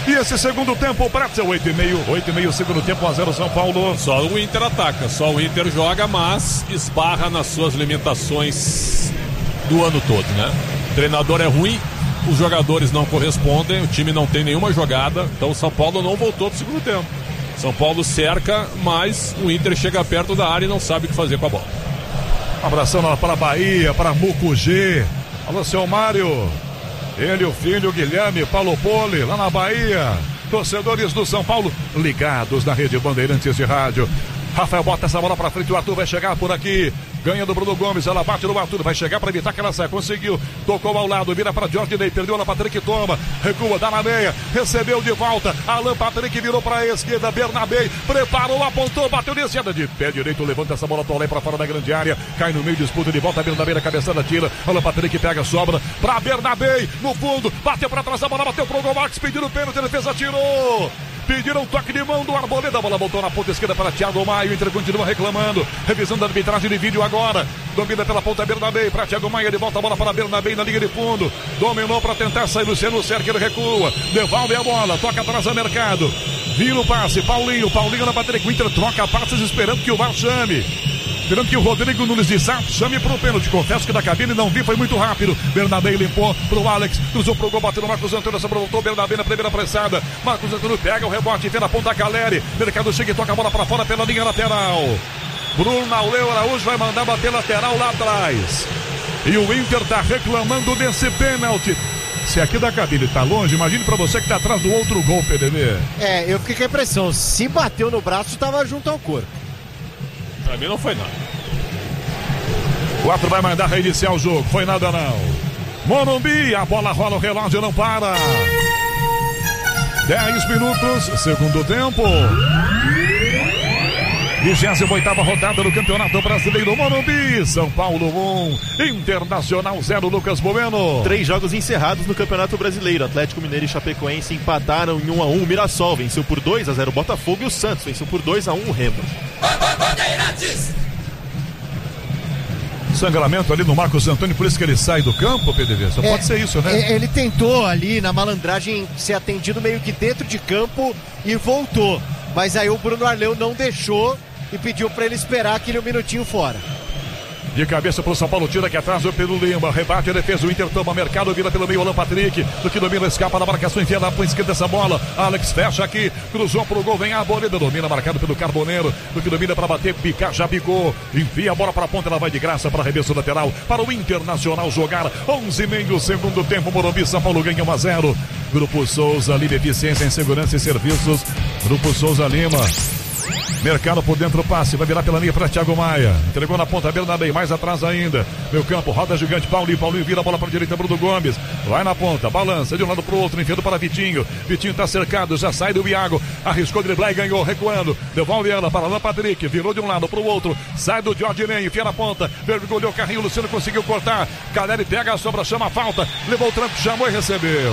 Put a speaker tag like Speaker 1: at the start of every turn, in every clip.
Speaker 1: E esse segundo tempo, Pretzel, 8,5 segundo tempo, 1-0 São Paulo.
Speaker 2: Só o Inter ataca, só o Inter joga, mas esbarra nas suas limitações do ano todo, né? O treinador é ruim, os jogadores não correspondem, o time não tem nenhuma jogada, então o São Paulo não voltou pro segundo tempo. São Paulo cerca, mas o Inter chega perto da área e não sabe o que fazer com a bola.
Speaker 1: Abração para a Bahia, para Mucugê. Alô, seu Mário. Ele, o filho, Guilherme, Paulo Poli, lá na Bahia. Torcedores do São Paulo ligados na rede Bandeirantes de rádio. Rafael bota essa bola pra frente, o Arthur vai chegar por aqui. Ganha do Bruno Gomes, ela bate no Arthur, vai chegar para evitar que ela saia. Conseguiu, tocou ao lado, vira para Jorge Ney, perdeu na Patrick, toma, recua, dá na meia, recebeu de volta. Alan Patrick virou para a esquerda, Bernabé preparou, apontou, bateu de esquerda, de pé direito, levanta essa bola, Tolé para fora da grande área, cai no meio, disputa de volta, Bernabé na cabeçada, tira. Alan Patrick pega, sobra para Bernabé no fundo, bateu para trás, a bola bateu pro gol, Marques pedindo pênalti, defesa tirou. Pediram um toque de mão do Arboleda, a bola voltou na ponta esquerda para Thiago Maia, o Inter continua reclamando, revisando a arbitragem de vídeo agora, domina pela ponta Bernabé, para Thiago Maia, de volta a bola para Bernabé na linha de fundo, dominou para tentar sair, Luciano Serra, ele recua, devolve a bola, toca atrás a Mercado, vira o passe, Paulinho na Patrick, o Inter troca passes esperando que o VAR chame. Esperando que o Rodrigo Nunes de Sá chame pro pênalti. Confesso que da cabine não vi, foi muito rápido. Bernabé limpou pro Alex, cruzou pro gol, bateu no Marcos Antônio, voltou Bernabé na primeira pressada. Marcos Antônio pega o rebote, vê na ponta Caleri. Mercado chega e toca a bola pra fora pela linha lateral. Bruno Aurélio Araújo vai mandar bater lateral lá atrás. E o Inter tá reclamando desse pênalti. Se aqui da cabine tá longe, imagine pra você que tá atrás do outro gol, PDB.
Speaker 3: Eu fiquei com a impressão, se bateu no braço, tava junto ao corpo.
Speaker 2: Pra mim não foi nada.
Speaker 1: O árbitro vai mandar reiniciar o jogo. Foi nada não. Morumbi, a bola rola, o relógio não para. 10 minutos, segundo tempo. 28ª rodada do Campeonato Brasileiro. Morumbi, São Paulo 1, Internacional 0, Lucas Bueno.
Speaker 4: 3 jogos encerrados no Campeonato Brasileiro. Atlético Mineiro e Chapecoense empataram em 1-1. Mirassol venceu por 2-0 o Botafogo e o Santos venceu por 2-1 o Remo.
Speaker 1: Sangramento ali no Marcos Antônio, por isso que ele sai do campo, PDV. Só pode ser isso, né?
Speaker 3: Ele tentou ali na malandragem ser atendido meio que dentro de campo e voltou. Mas aí o Bruno Arleu não deixou e pediu para ele esperar aquele minutinho fora.
Speaker 1: De cabeça pro São Paulo, tira aqui atrás o Pedro Lima, rebate a defesa, o Inter toma Mercado, vira pelo meio, Alan Patrick, do que domina, escapa da marcação, enfia na ponta esquerda essa bola, Alex fecha aqui, cruzou pro gol, vem a Arboleda, domina, marcado pelo Carboneiro, do que domina para bater, picar, já picou, enfia a bola pra ponta, ela vai de graça para arremesso lateral, para o Internacional jogar, 11,5 segundo tempo, Morumbi, São Paulo ganha 1-0, Grupo Souza Lima, eficiência em segurança e serviços, Grupo Souza Lima. Mercado por dentro, passe, vai virar pela linha para Thiago Maia, entregou na ponta, Bernabé, mais atrás ainda, meu campo, roda gigante, Paulinho vira a bola para a direita, Bruno Gomes, vai na ponta, balança de um lado para o outro, enfiando para Vitinho tá cercado, já sai do Iago, arriscou driblar e ganhou, recuando, devolve ela para Alan Patrick, virou de um lado para o outro, sai do Jorge Ney, enfia na ponta, vergolhou o carrinho, Luciano conseguiu cortar, Caleri pega a sobra, chama a falta, levou o tranco, chamou e recebeu,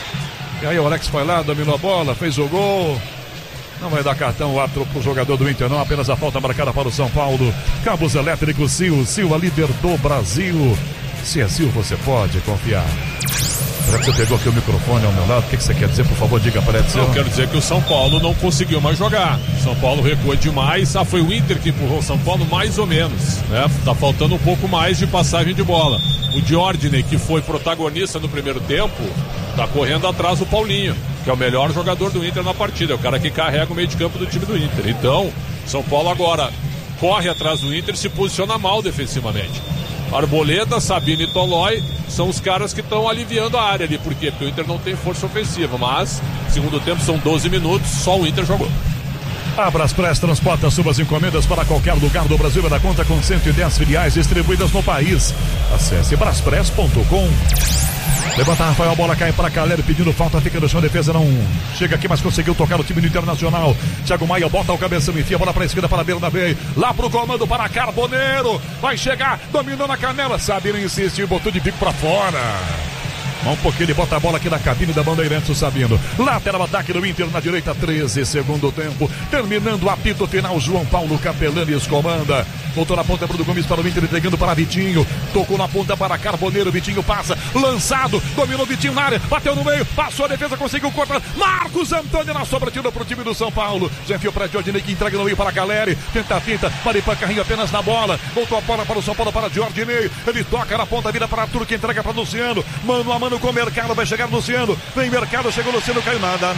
Speaker 1: e aí o Alex foi lá, dominou a bola, fez o gol. Não vai dar cartão o árbitro pro jogador do Inter, não. Apenas a falta marcada para o São Paulo. Cabos elétricos Sil, a líder do Brasil. Se é Sil, você pode confiar. Será que você pegou aqui o microfone ao meu lado? O que você quer dizer? Por favor, diga para ele.
Speaker 2: Eu quero dizer que o São Paulo não conseguiu mais jogar. O São Paulo recuou demais. Foi o Inter que empurrou o São Paulo, mais ou menos, né? Tá faltando um pouco mais de passagem de bola. O Diordine, que foi protagonista no primeiro tempo, tá correndo atrás do Paulinho, que é o melhor jogador do Inter na partida, é o cara que carrega o meio de campo do time do Inter. Então, São Paulo agora corre atrás do Inter e se posiciona mal defensivamente. Arboleda, Sabino e Tolói são os caras que estão aliviando a área ali. Por quê? Porque o Inter não tem força ofensiva, mas segundo tempo são 12 minutos, só o Inter jogou.
Speaker 1: A Braspress transporta suas encomendas para qualquer lugar do Brasil e dá conta com 110 filiais distribuídas no país. Acesse braspress.com. Levanta Rafael, a bola cai para Caleri pedindo falta, fica no chão, a defesa não chega aqui, mas conseguiu tocar o time do Internacional. Thiago Maia bota o cabeção, enfia a bola para a esquerda para Bernabé, lá pro comando para Carboneiro, vai chegar, dominou na canela, Sabino insiste, botou de bico para fora. Um pouquinho, ele bota a bola aqui na cabine da Bandeirantes, o Sabino. Lateral ataque do Inter na direita, 13, segundo tempo. Terminando o apito final, João Paulo Capelanes comanda. Voltou na ponta Bruno Gomes para o Inter, entregando para Vitinho. Tocou na ponta para Carboneiro, Vitinho passa, lançado, dominou Vitinho na área, bateu no meio, passou a defesa, conseguiu cortar. Marcos Antônio na sobra, tira para o time do São Paulo. Já enfiou para Jordinei, que entrega no meio para a Galeri. Tenta, Maripã carrinho apenas na bola. Voltou a bola para o São Paulo, para Jordinei. Ele toca na ponta, vira para Arthur, que entrega para Luciano. Mano a mano com o Mercado, vai chegar Luciano. Vem Mercado, chegou Luciano, caiu nada.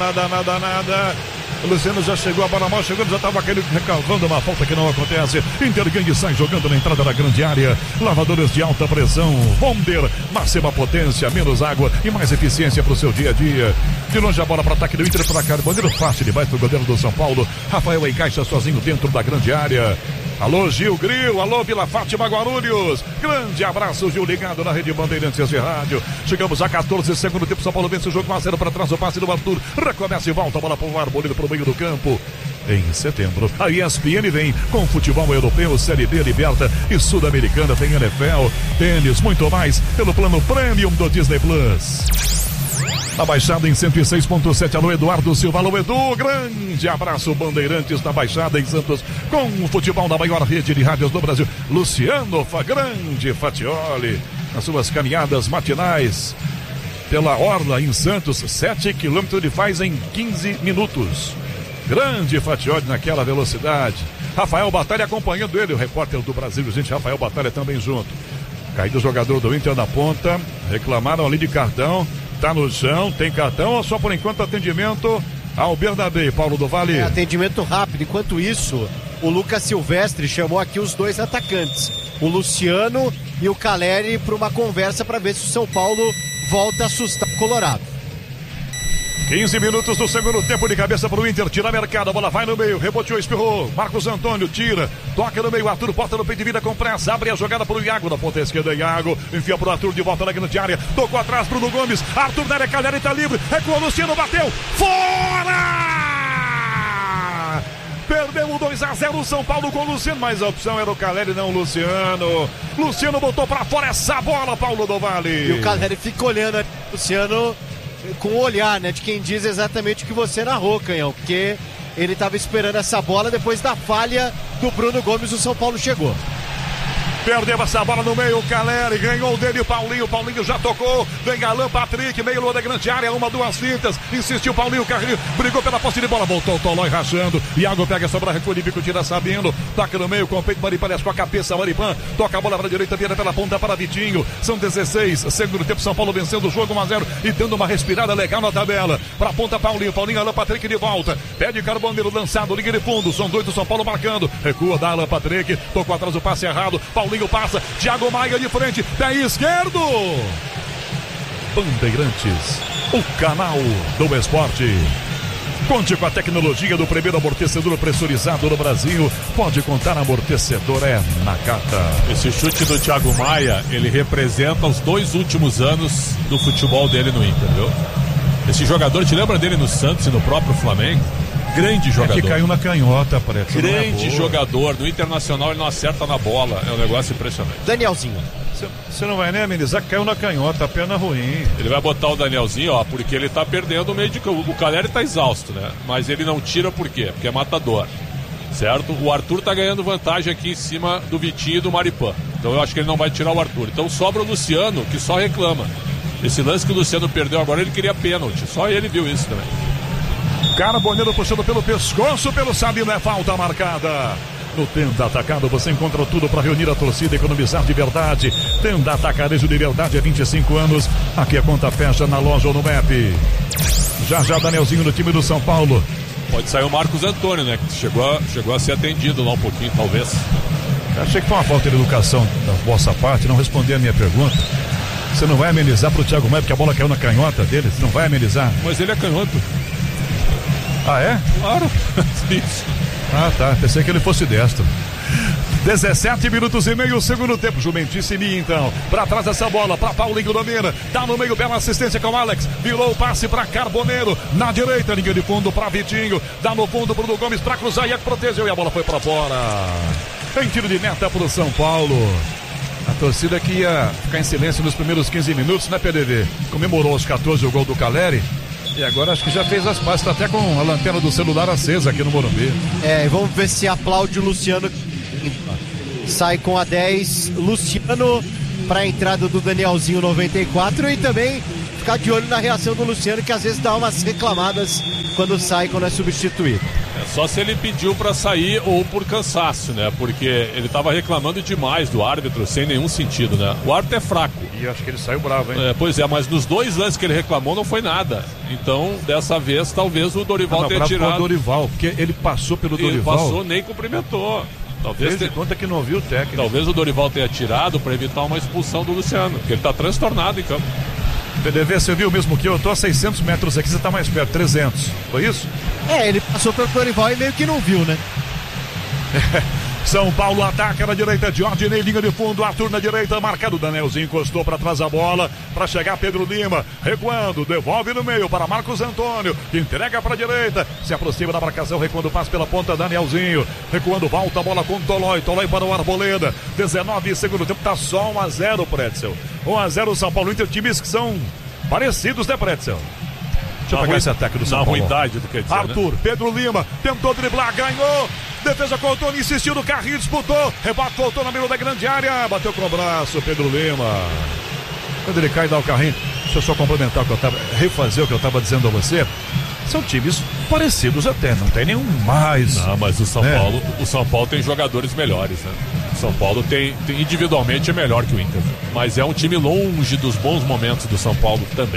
Speaker 1: O Luciano já chegou, a bola mal chegando, já estava recalcando uma falta que não acontece. Inter ganha e sai jogando na entrada da grande área. Lavadores de alta pressão, Bonder, máxima potência, menos água e mais eficiência para o seu dia a dia. De longe a bola para ataque do Inter, para Carboneiro, fácil demais para o goleiro do São Paulo. Rafael encaixa sozinho dentro da grande área. Alô Gil Gril, alô Vila Fátima Guarulhos, grande abraço Gil, ligado na rede Bandeirantes de Rádio. Chegamos a 14, segundo tempo, São Paulo vence o jogo 1-0 para trás, o passe do Arthur, recomeça e volta a bola para o Arbolino, para o meio do campo. Em setembro, a ESPN vem com futebol europeu, Série B, Liberta e Sul-Americana, tem NFL, tênis, muito mais, pelo plano Premium do Disney Plus. Na Baixada em 106.7, alô Eduardo Silva, alô Edu, grande abraço Bandeirantes da Baixada em Santos, com o futebol da maior rede de rádios do Brasil, Luciano Grande Fatioli, nas suas caminhadas matinais pela Orla em Santos, 7 quilômetros ele faz em 15 minutos, grande Fatioli naquela velocidade. Rafael Batalha acompanhando ele, o repórter do Brasil, gente, Rafael Batalha também junto. Caído o jogador do Inter na ponta, reclamaram ali de cartão. Tá no chão, tem cartão ou só por enquanto atendimento ao Bernabé, Paulo do Vale?
Speaker 3: Atendimento rápido. Enquanto isso, o Lucas Silvestre chamou aqui os dois atacantes, o Luciano e o Caleri, para uma conversa para ver se o São Paulo volta a assustar o Colorado.
Speaker 1: 15 minutos do segundo tempo, de cabeça para o Inter, tira Mercado, a bola vai no meio, reboteou, espirrou, Marcos Antônio tira, toca no meio, Arthur bota no peito de vida com pressa, abre a jogada para o Iago, na ponta esquerda, Iago, enfia para o Arthur, de volta na grande área, tocou atrás, Bruno Gomes, Arthur da área, Caleri está livre, recuou, Luciano bateu, fora! Perdeu o 2-0 o São Paulo com o Luciano, mas a opção era o Caleri, não o Luciano. Luciano botou para fora essa bola, Paulo do Vale.
Speaker 3: E o Caleri fica olhando, Luciano, com o olhar, né, de quem diz exatamente o que você narrou, Canhão, porque ele estava esperando essa bola, depois da falha do Bruno Gomes, o São Paulo chegou.
Speaker 1: Perdeu essa bola no meio, o Caleri ganhou dele o Paulinho já tocou, vem Alan Patrick, meio lua da grande área, 1-2 fintas, insistiu Paulinho, Carrinho, brigou pela posse de bola, voltou o Tolói rachando, Iago pega essa bola, recua de bico, tira Sabino, toca no meio com o peito, Maripã, com a cabeça, Maripã, toca a bola para a direita, vira pela ponta para Vitinho, são 16, segundo tempo, São Paulo vencendo o jogo 1-0 e dando uma respirada legal na tabela, para a ponta Paulinho, Alan Patrick de volta, pede Carboneiro lançado, liga de fundo, são 2 do São Paulo marcando, recua da Alan Patrick, tocou atrás o passe errado, Paulinho passa, Thiago Maia de frente, pé esquerdo. Bandeirantes, o canal do esporte. Conte com a tecnologia do primeiro amortecedor pressurizado no Brasil. Pode contar, amortecedor é Nakata.
Speaker 2: Esse chute do Thiago Maia, ele representa os 2 últimos anos do futebol dele no Inter, viu? Esse jogador, te lembra dele no Santos e no próprio Flamengo? Grande jogador.
Speaker 1: É que caiu na canhota, parece.
Speaker 2: Grande jogador. No Internacional ele não acerta na bola. É um negócio impressionante.
Speaker 3: Danielzinho.
Speaker 1: Você não vai nem amenizar que caiu na canhota, pena ruim.
Speaker 2: Ele vai botar o Danielzinho, ó, porque ele tá perdendo o meio de campo. O Caleri tá exausto, né? Mas ele não tira por quê? Porque é matador. Certo? O Arthur tá ganhando vantagem aqui em cima do Vitinho e do Maripã. Então eu acho que ele não vai tirar o Arthur. Então sobra o Luciano, que só reclama. Esse lance que o Luciano perdeu agora, ele queria pênalti. Só ele viu isso também.
Speaker 1: Carboneiro puxando pelo pescoço, pelo Sabino, é falta marcada. No Tenda Atacado você encontra tudo para reunir a torcida e economizar de verdade. Tenda Atacarejo de verdade há 25 anos. Aqui a conta fecha na loja ou no app. Já Danielzinho no time do São Paulo.
Speaker 2: Pode sair o Marcos Antônio, né? Que chegou a ser atendido lá um pouquinho, talvez.
Speaker 1: Achei que foi uma falta de educação da vossa parte, não responder a minha pergunta. Você não vai amenizar pro Thiago Maia porque a bola caiu na canhota dele? Você não vai amenizar?
Speaker 2: Mas ele é canhoto.
Speaker 1: Ah, é?
Speaker 2: Claro. Isso.
Speaker 1: Ah, tá. Pensei que ele fosse destro. 17 minutos e meio, segundo tempo. Jumentice então. Pra trás dessa bola, pra Paulinho domina. Tá no meio, bela assistência com o Alex. Virou o passe pra Carboneiro. Na direita, linha de fundo pra Vitinho. Dá no fundo, Bruno Gomes pra cruzar. E protegeu e a bola foi pra fora. Tem tiro de meta pro São Paulo. A torcida que ia ficar em silêncio nos primeiros 15 minutos, né, PDV? Comemorou aos 14 o gol do Caleri. E agora acho que já fez as pazes, tá até com a lanterna do celular acesa aqui no Morumbi.
Speaker 3: Vamos ver se aplaude o Luciano. Sai com a 10, Luciano, para a entrada do Danielzinho 94 e também ficar de olho na reação do Luciano, que às vezes dá umas reclamadas quando sai, quando é substituído.
Speaker 2: Só se ele pediu para sair ou por cansaço, né? Porque ele estava reclamando demais do árbitro, sem nenhum sentido, né? O árbitro é fraco.
Speaker 1: E acho que ele saiu bravo, hein?
Speaker 2: Pois é, mas nos 2 lances que ele reclamou não foi nada. Então, dessa vez, talvez o Dorival tenha tirado.
Speaker 1: O Dorival, porque ele passou pelo Dorival.
Speaker 2: Ele passou, nem cumprimentou. Talvez
Speaker 1: fez de conta que não viu o técnico.
Speaker 2: Talvez o Dorival tenha tirado para evitar uma expulsão do Luciano, porque ele está transtornado em campo.
Speaker 1: PDV, você viu mesmo que eu tô a 600 metros aqui, você tá mais perto, 300, foi isso?
Speaker 3: Ele passou pelo Dorival e meio que não viu, né?
Speaker 1: São Paulo ataca na direita, Diordinei, linha de fundo, Arthur na direita, marcado, Danielzinho encostou para trás a bola, para chegar Pedro Lima, recuando, devolve no meio para Marcos Antônio, que entrega para a direita, se aproxima da marcação, recuando, passa pela ponta, Danielzinho, recuando, volta a bola com Tolói para o Arboleda, 19 segundo tempo, tá só 1-0, Pretzel, 1-0 São Paulo, Inter, times que são parecidos, né, Pretzel? Deixa eu pegar esse ataque do São Paulo.
Speaker 2: Na ruindade do que dizer,
Speaker 1: Arthur,
Speaker 2: né?
Speaker 1: Pedro Lima, tentou driblar, ganhou. Defesa com o Tony, insistiu no carrinho, disputou. Rebate, voltou na meio da grande área. Bateu com o braço, Pedro Lima. Quando ele cai, dá o carrinho. Deixa eu só complementar o que eu tava, refazer o que eu estava dizendo a você. São times parecidos até, não tem nenhum mais.
Speaker 2: Não, mas o São Paulo tem jogadores melhores, né? O São Paulo tem individualmente é melhor que o Inter. Mas é um time longe dos bons momentos do São Paulo também.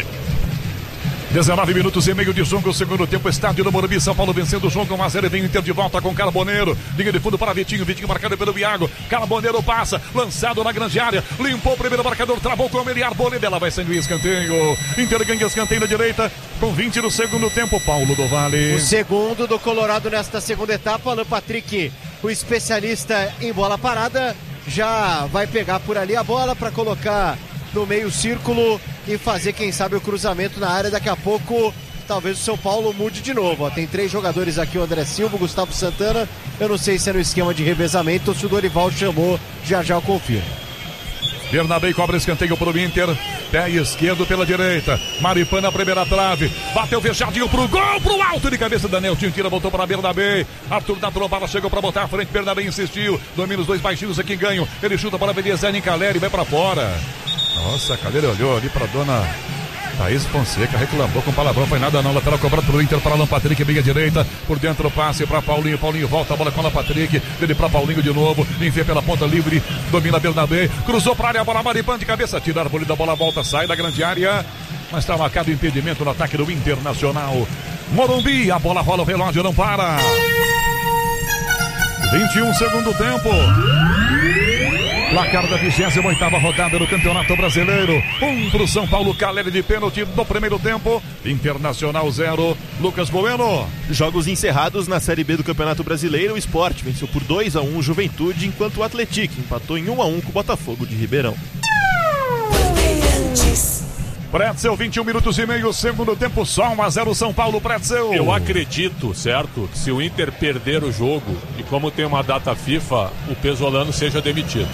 Speaker 1: 19 minutos e meio de jogo, segundo tempo, estádio do Morumbi, São Paulo vencendo o jogo, 1-0, vem o Inter de volta com Carboneiro, linha de fundo para Vitinho marcado pelo Iago, Carboneiro passa, lançado na grande área, limpou o primeiro marcador, travou com o Meliar, Boleda, ela vai saindo em escanteio, Inter ganha escanteio na direita, com 20 no segundo tempo, Paulo do Vale.
Speaker 3: O segundo do Colorado nesta segunda etapa, Alan Patrick, o especialista em bola parada, já vai pegar por ali a bola para colocar no meio círculo e fazer, quem sabe, o cruzamento na área. Daqui a pouco talvez o São Paulo mude de novo. Tem 3 jogadores aqui, o André Silva, o Gustavo Santana. Eu não sei se é no esquema de revezamento ou se o Dorival chamou, já eu confirmo.
Speaker 1: Bernabé cobra escanteio pro Inter, pé esquerdo pela direita, Maripan na primeira trave, bateu fechadinho pro gol, pro alto de cabeça, Danielzinho tira, voltou para Bernabé, Arthur na trombada, chegou para botar à frente, Bernabé insistiu, domina os 2 baixinhos aqui, ganham, ele chuta para Beliazene, Caleri, vai para fora. Nossa, Caleri olhou ali para dona Thaís Fonseca, reclamou com palavrão, foi nada não, lateral cobrado pro Inter, para Alan Patrick, briga direita, por dentro passe para Paulinho, Paulinho volta a bola com Alan Patrick, dele para Paulinho de novo, enfia pela ponta livre, domina Bernabé, cruzou para área, a bola Maripan de cabeça, tira a arboleda, a bola volta, sai da grande área, mas está marcado impedimento no ataque do Internacional. Morumbi, a bola rola, o relógio não para. 21 segundo tempo. Placar da 28ª rodada do Campeonato Brasileiro. 1 pro São Paulo, Caleri de pênalti no primeiro tempo. Internacional 0. Lucas Bueno.
Speaker 4: Jogos encerrados na Série B do Campeonato Brasileiro. O Sport venceu por 2-1 o Juventude, enquanto o Atlético empatou em 1-1 com o Botafogo de Ribeirão.
Speaker 1: Pretzel, 21 minutos e meio, segundo tempo, só 1-0 São Paulo, Pretzel.
Speaker 2: Eu acredito, certo, que se o Inter perder o jogo e como tem uma data FIFA, o Pesolano seja demitido.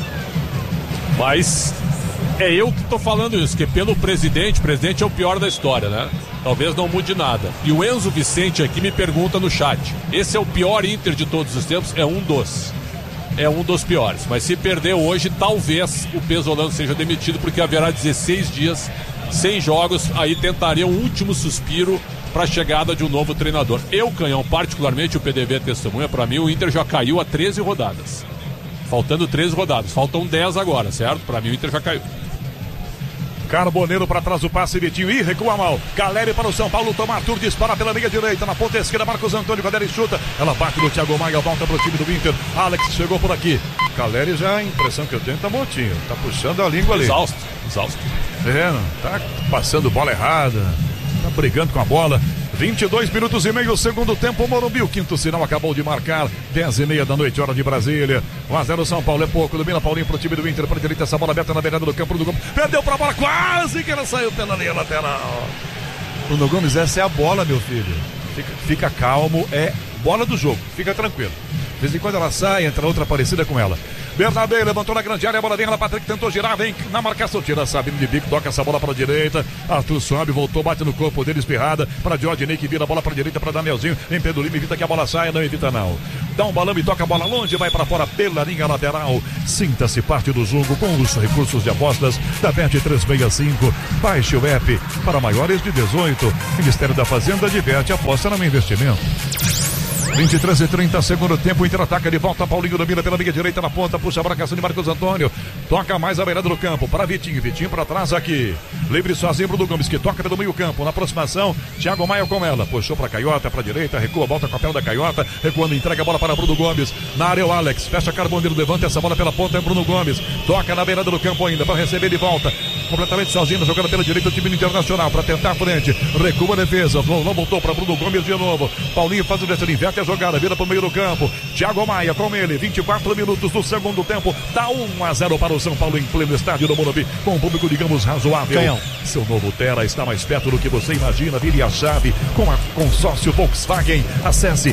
Speaker 2: Mas é eu que estou falando isso, que pelo presidente, o presidente é o pior da história, né? Talvez não mude nada. E o Enzo Vicente aqui me pergunta no chat, esse é o pior Inter de todos os tempos? É um dos piores, mas se perder hoje, talvez o Pesolano seja demitido, porque haverá 16 dias sem jogos, aí tentaria um último suspiro para a chegada de um novo treinador. Eu, Canhão, particularmente, o PDV é testemunha, para mim o Inter já caiu a 13 rodadas. Faltando 13 rodadas, faltam 10 agora, certo? Para mim o Inter já caiu.
Speaker 1: Carboneiro para trás do passe, Vitinho, e recua mal. Caleri para o São Paulo, toma Arthur, dispara pela linha direita, na ponta esquerda, Marcos Antônio, Caleri chuta, ela bate no Thiago Maia, volta para o time do Inter. Alex chegou por aqui. Caleri já, a impressão que eu tenho, tá mortinho, tá puxando a língua ali.
Speaker 2: Exausto.
Speaker 1: Não tá passando bola errada, tá brigando com a bola. 22 minutos e meio, segundo tempo, Morumbi, o quinto sinal acabou de marcar, 10h30 da noite, hora de Brasília. 1-0 São Paulo, é pouco, domina Paulinho pro time do Inter, para direita, essa bola aberta na beirada do campo do Gomes, perdeu pra bola, quase que ela saiu pela linha lateral. Bruno Gomes, essa é a bola, meu filho, fica calmo, é bola do jogo, fica tranquilo. De vez em quando ela sai, entra outra parecida com ela. Bernabé levantou na grande área, a bola vem ela, Patrick tentou girar, vem na marcação, tira Sabino de bico, toca essa bola para a direita. Arthur sobe, voltou, bate no corpo dele, espirrada para Diodinei, que vira a bola para a direita para Danielzinho. Vem Pedro Lima, evita que a bola saia, não evita não. Dá um balão e toca a bola longe, vai para fora pela linha lateral. Sinta-se parte do jogo com os recursos de apostas da Bet365. Baixe o app para maiores de 18. Ministério da Fazenda diverte, aposta no investimento. 23:30, segundo tempo, o Inter ataca de volta, Paulinho domina pela linha direita na ponta, puxa a marcação de Marcos Antônio, toca mais a beirada do campo, para Vitinho para trás aqui, livre sozinho Bruno Gomes, que toca pelo meio campo, na aproximação, Thiago Maia com ela, puxou para Caiota, para direita, recua, volta com a perna da Caiota, recuando, entrega a bola para Bruno Gomes, na área o Alex, fecha Carboneiro, levanta essa bola pela ponta, é Bruno Gomes, toca na beirada do campo ainda, para receber de volta, completamente sozinho, jogando pela direita o time Internacional, para tentar a frente, recua a defesa, não voltou para Bruno Gomes de novo, Paulinho faz o descer, inverte a jogada, vira para o meio do campo, Thiago Maia com ele, 24 minutos do segundo tempo, dá 1-0 para o São Paulo em pleno estádio do Morumbi, com um público, digamos, razoável.
Speaker 3: Canhão.
Speaker 1: Seu novo Tera está mais perto do que você imagina, vire a chave com a consórcio Volkswagen, acesse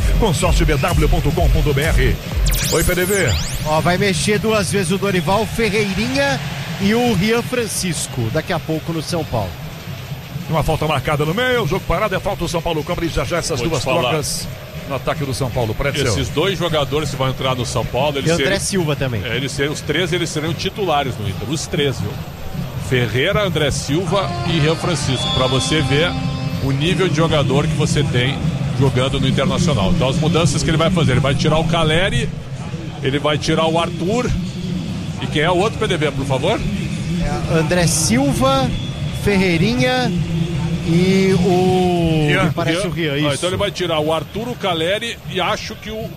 Speaker 1: consórciobw.com.br. Oi, PDV.
Speaker 3: Ó, vai mexer duas vezes o Dorival, Ferreirinha e o Rian Francisco, daqui a pouco no São Paulo.
Speaker 1: Uma falta marcada no meio, o jogo parado, é falta, o São Paulo cobre já essas
Speaker 2: Vou
Speaker 1: duas
Speaker 2: te falar.
Speaker 1: trocas no ataque do São Paulo.
Speaker 2: Esses dois jogadores que vão entrar no São Paulo,
Speaker 3: E André Silva também.
Speaker 2: os três eles serão titulares no Inter, os três, viu? Ferreira, André Silva e Rian Francisco, para você ver o nível de jogador que você tem jogando no Internacional. Então as mudanças que ele vai fazer, ele vai tirar o Caleri, ele vai tirar o Arthur, e quem é o outro, PDV, por favor?
Speaker 3: André Silva, Ferreirinha e o...
Speaker 1: Rian.
Speaker 3: Me parece o Rian, isso.
Speaker 2: Então ele vai tirar o Arthur, o Caleri e acho que o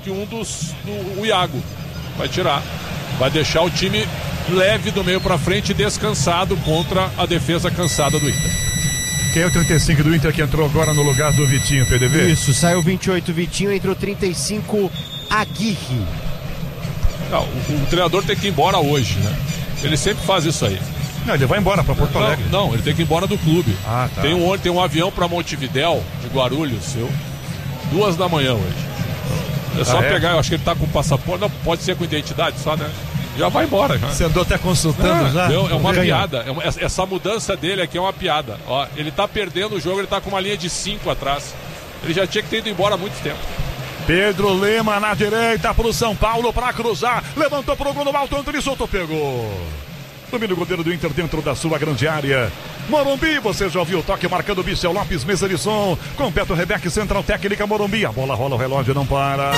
Speaker 2: Iago vai tirar. Vai deixar o time leve do meio pra frente e descansado contra a defesa cansada do Inter.
Speaker 1: Quem é o 35 do Inter que entrou agora no lugar do Vitinho, PDV?
Speaker 3: Isso, saiu 28 Vitinho, entrou 35 Aguirre.
Speaker 2: Não, o treinador tem que ir embora hoje, né? Ele sempre faz isso aí.
Speaker 1: Não, ele vai embora para Porto Alegre.
Speaker 2: Não, ele tem que ir embora do clube.
Speaker 1: Ah, tá.
Speaker 2: Tem um avião para Montevidéu, de Guarulhos, 2 da manhã hoje. É só pegar, eu acho que ele tá com passaporte, não, pode ser com identidade só, né? Já vai embora. Já.
Speaker 1: Você andou até consultando já?
Speaker 2: É uma piada. Essa mudança dele aqui é uma piada. Ó, ele tá perdendo o jogo, ele tá com uma linha de 5 atrás. Ele já tinha que ter ido embora há muito tempo.
Speaker 1: Pedro Lima na direita pro São Paulo para cruzar. Levantou pro gol no alto, Antônio soltou, pegou. Domina o goleiro do Inter dentro da sua grande área. Morumbi, você já ouviu o toque marcando o Michel Lopes, mesa de som. Completo Rebeca, Central Técnica Morumbi. A bola rola, o relógio não para.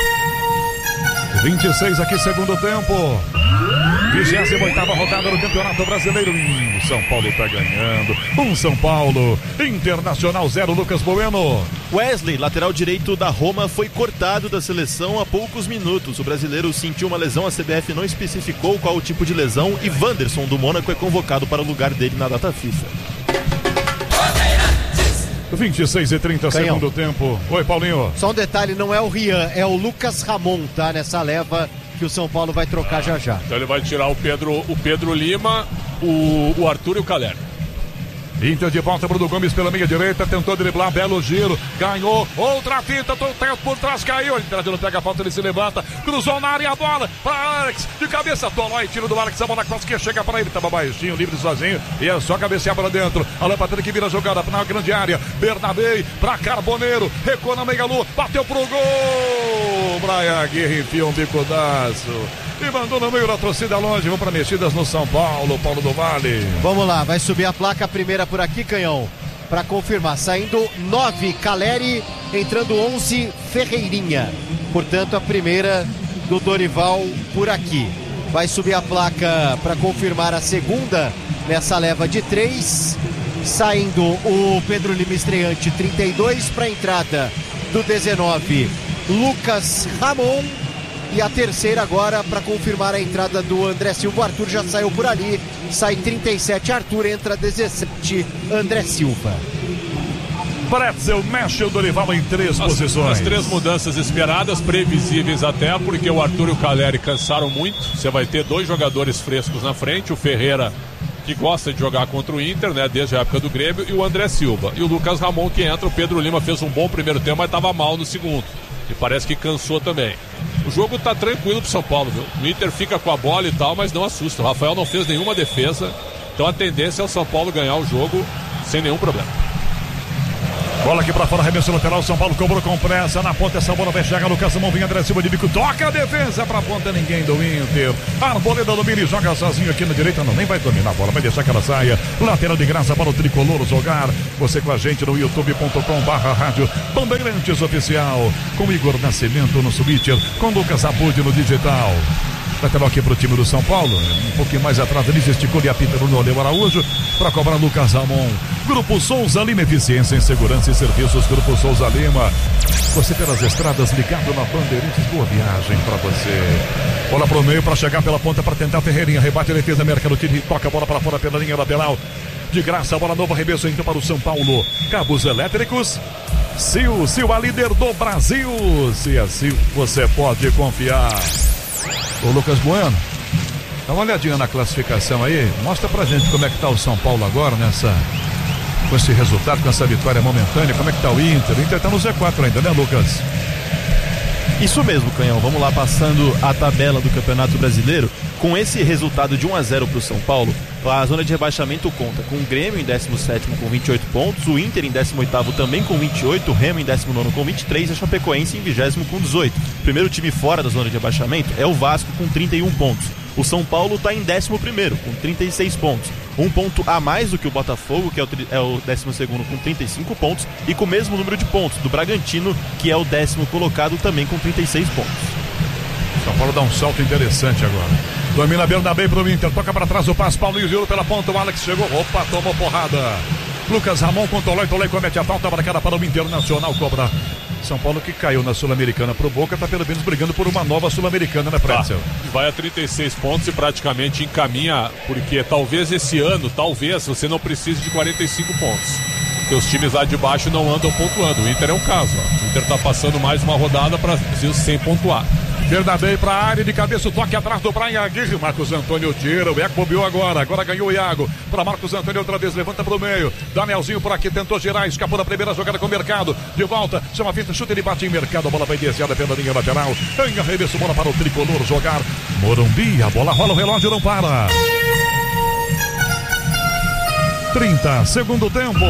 Speaker 1: 26 aqui, segundo tempo. 28ª rodada do Campeonato Brasileiro. São Paulo está ganhando. São Paulo. Internacional 0, Lucas Bueno.
Speaker 4: Wesley, lateral direito da Roma, foi cortado da seleção há poucos minutos. O brasileiro sentiu uma lesão, a CBF não especificou qual o tipo de lesão e Wanderson do Mônaco é convocado para o lugar dele na data FIFA.
Speaker 1: 26:30, segundo tempo. Oi, Paulinho.
Speaker 3: Só um detalhe, não é o Rian, é o Lucas Ramon, tá? Nessa leva que o São Paulo vai trocar já já.
Speaker 2: Então ele vai tirar o Pedro Lima, o Arthur e o Caleri.
Speaker 1: Inter de volta, Bruno Gomes pela meia direita, tentou driblar, belo giro, ganhou, outra fita, por trás, caiu, ele pega a falta, ele se levanta, cruzou na área, a bola para Alex, de cabeça, Tolói, tiro do Alex, a bola quase que chega para ele, tava baixinho, livre sozinho, e é só cabecear para dentro, Alan Patrick que vira a jogada na grande área, Bernabé para Carboneiro, recuou na meia lua, bateu pro gol, Brian Aguirre enfiou um bicudaço, e mandou no meio da torcida longe, vão para mexidas no São Paulo, Paulo do Vale.
Speaker 3: Vamos lá, vai subir a placa, a primeira por aqui, Canhão, para confirmar, saindo 9 Caleri, entrando 11 Ferreirinha, portanto a primeira do Dorival por aqui. Vai subir a placa para confirmar a segunda nessa leva de 3, saindo o Pedro Lima estreante 32 para a entrada do 19 Lucas Ramon. E a terceira agora para confirmar a entrada do André Silva. O Arthur já saiu por ali. Sai 37 Arthur, entra 17 André Silva.
Speaker 1: Pretzel mexe o Dorival em 3 posições.
Speaker 2: As 3 mudanças esperadas, previsíveis até, porque o Arthur e o Caleri cansaram muito. Você vai ter 2 jogadores frescos na frente. O Ferreira, que gosta de jogar contra o Inter, né, desde a época do Grêmio, e o André Silva. E o Lucas Ramon que entra. O Pedro Lima fez um bom primeiro tempo, mas estava mal no segundo. E parece que cansou também. O jogo tá tranquilo pro São Paulo, viu? O Inter fica com a bola e tal, mas não assusta. O Rafael não fez nenhuma defesa. Então a tendência é o São Paulo ganhar o jogo sem nenhum problema.
Speaker 1: Bola aqui pra fora, arremesso lateral, São Paulo cobrou com pressa, na ponta essa bola vai chegar, Lucas Ramon vem André Silva de bico, toca a defesa pra ponta, ninguém do Inter, Arboleda domina e joga sozinho aqui na direita, não, nem vai dominar a bola, vai deixar que ela saia, lateral de graça para o Tricolor jogar, você com a gente no youtube.com/rádio Bandeirantes Oficial, com Igor Nascimento no Switcher, com Lucas Abud no digital. Lateral aqui pro time do São Paulo, um pouquinho mais atrás ele gesticou e apita no Leo Araújo para cobrar Lucas Ramon. Grupo Souza Lima, eficiência em segurança e serviços. Grupo Souza Lima, você pelas estradas ligado na Bandeirantes, boa viagem para você. Bola pro meio para chegar pela ponta para tentar Ferreirinha, rebate a defesa, América do time, toca a bola para fora pela linha lateral. De graça, a bola nova, arremesso então para o São Paulo. Cabos elétricos. Sil, a líder do Brasil. Se assim você pode confiar. Ô Lucas Bueno, dá uma olhadinha na classificação aí, mostra pra gente como é que tá o São Paulo agora com esse resultado, com essa vitória momentânea, como é que tá o Inter tá no Z4 ainda, né, Lucas?
Speaker 4: Isso mesmo, Canhão, vamos lá passando a tabela do Campeonato Brasileiro. Com esse resultado de 1-0 para o São Paulo, a zona de rebaixamento conta com o Grêmio em 17º com 28 pontos, o Inter em 18º também com 28, o Remo em 19º com 23 e a Chapecoense em 20º com 18. O primeiro time fora da zona de rebaixamento é o Vasco com 31 pontos. O São Paulo está em 11º com 36 pontos. Um ponto a mais do que o Botafogo, que é o 12º com 35 pontos, e com o mesmo número de pontos do Bragantino, que é o 10º colocado também com 36 pontos.
Speaker 1: São Paulo dá um salto interessante agora. Domina Bernabé pro Inter, toca para trás o passe, Paulinho girou pela ponta, o Alex chegou, opa, tomou porrada. Lucas Ramon controlou, Tolói comete a falta, marcada para o Internacional, cobra. São Paulo que caiu na Sul-Americana pro Boca, tá pelo menos brigando por uma nova Sul-Americana, né, Pretzel?
Speaker 2: Vai a 36 pontos e praticamente encaminha, porque talvez esse ano, você não precise de 45 pontos. Porque os times lá de baixo não andam pontuando. O Inter é um caso, ó. O Inter tá passando mais uma rodada para sem pontuar.
Speaker 1: Bernabé para a área de cabeça, o toque atrás do Brian Aguirre. Marcos Antônio tira, o Iago bobeou agora ganhou o Iago. Para Marcos Antônio outra vez, levanta para o meio. Danielzinho por aqui, tentou girar, escapou da primeira jogada com o Mercado. De volta, chama a finta, chuta, ele bate em Mercado. A bola vai desviada pela linha lateral. Em arremesso, bola para o Tricolor jogar. Morumbi, a bola rola, o relógio não para. 30, segundo tempo.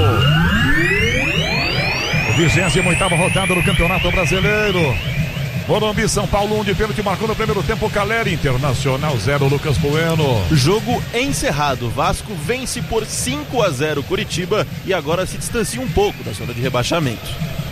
Speaker 1: 28ª rodada do Campeonato Brasileiro. Morumbi, São Paulo, 1 de pênalti, marcou no primeiro tempo o Caleri. Internacional 0, Lucas Bueno.
Speaker 4: Jogo encerrado, Vasco vence por 5-0 Curitiba e agora se distancia um pouco da zona de rebaixamento.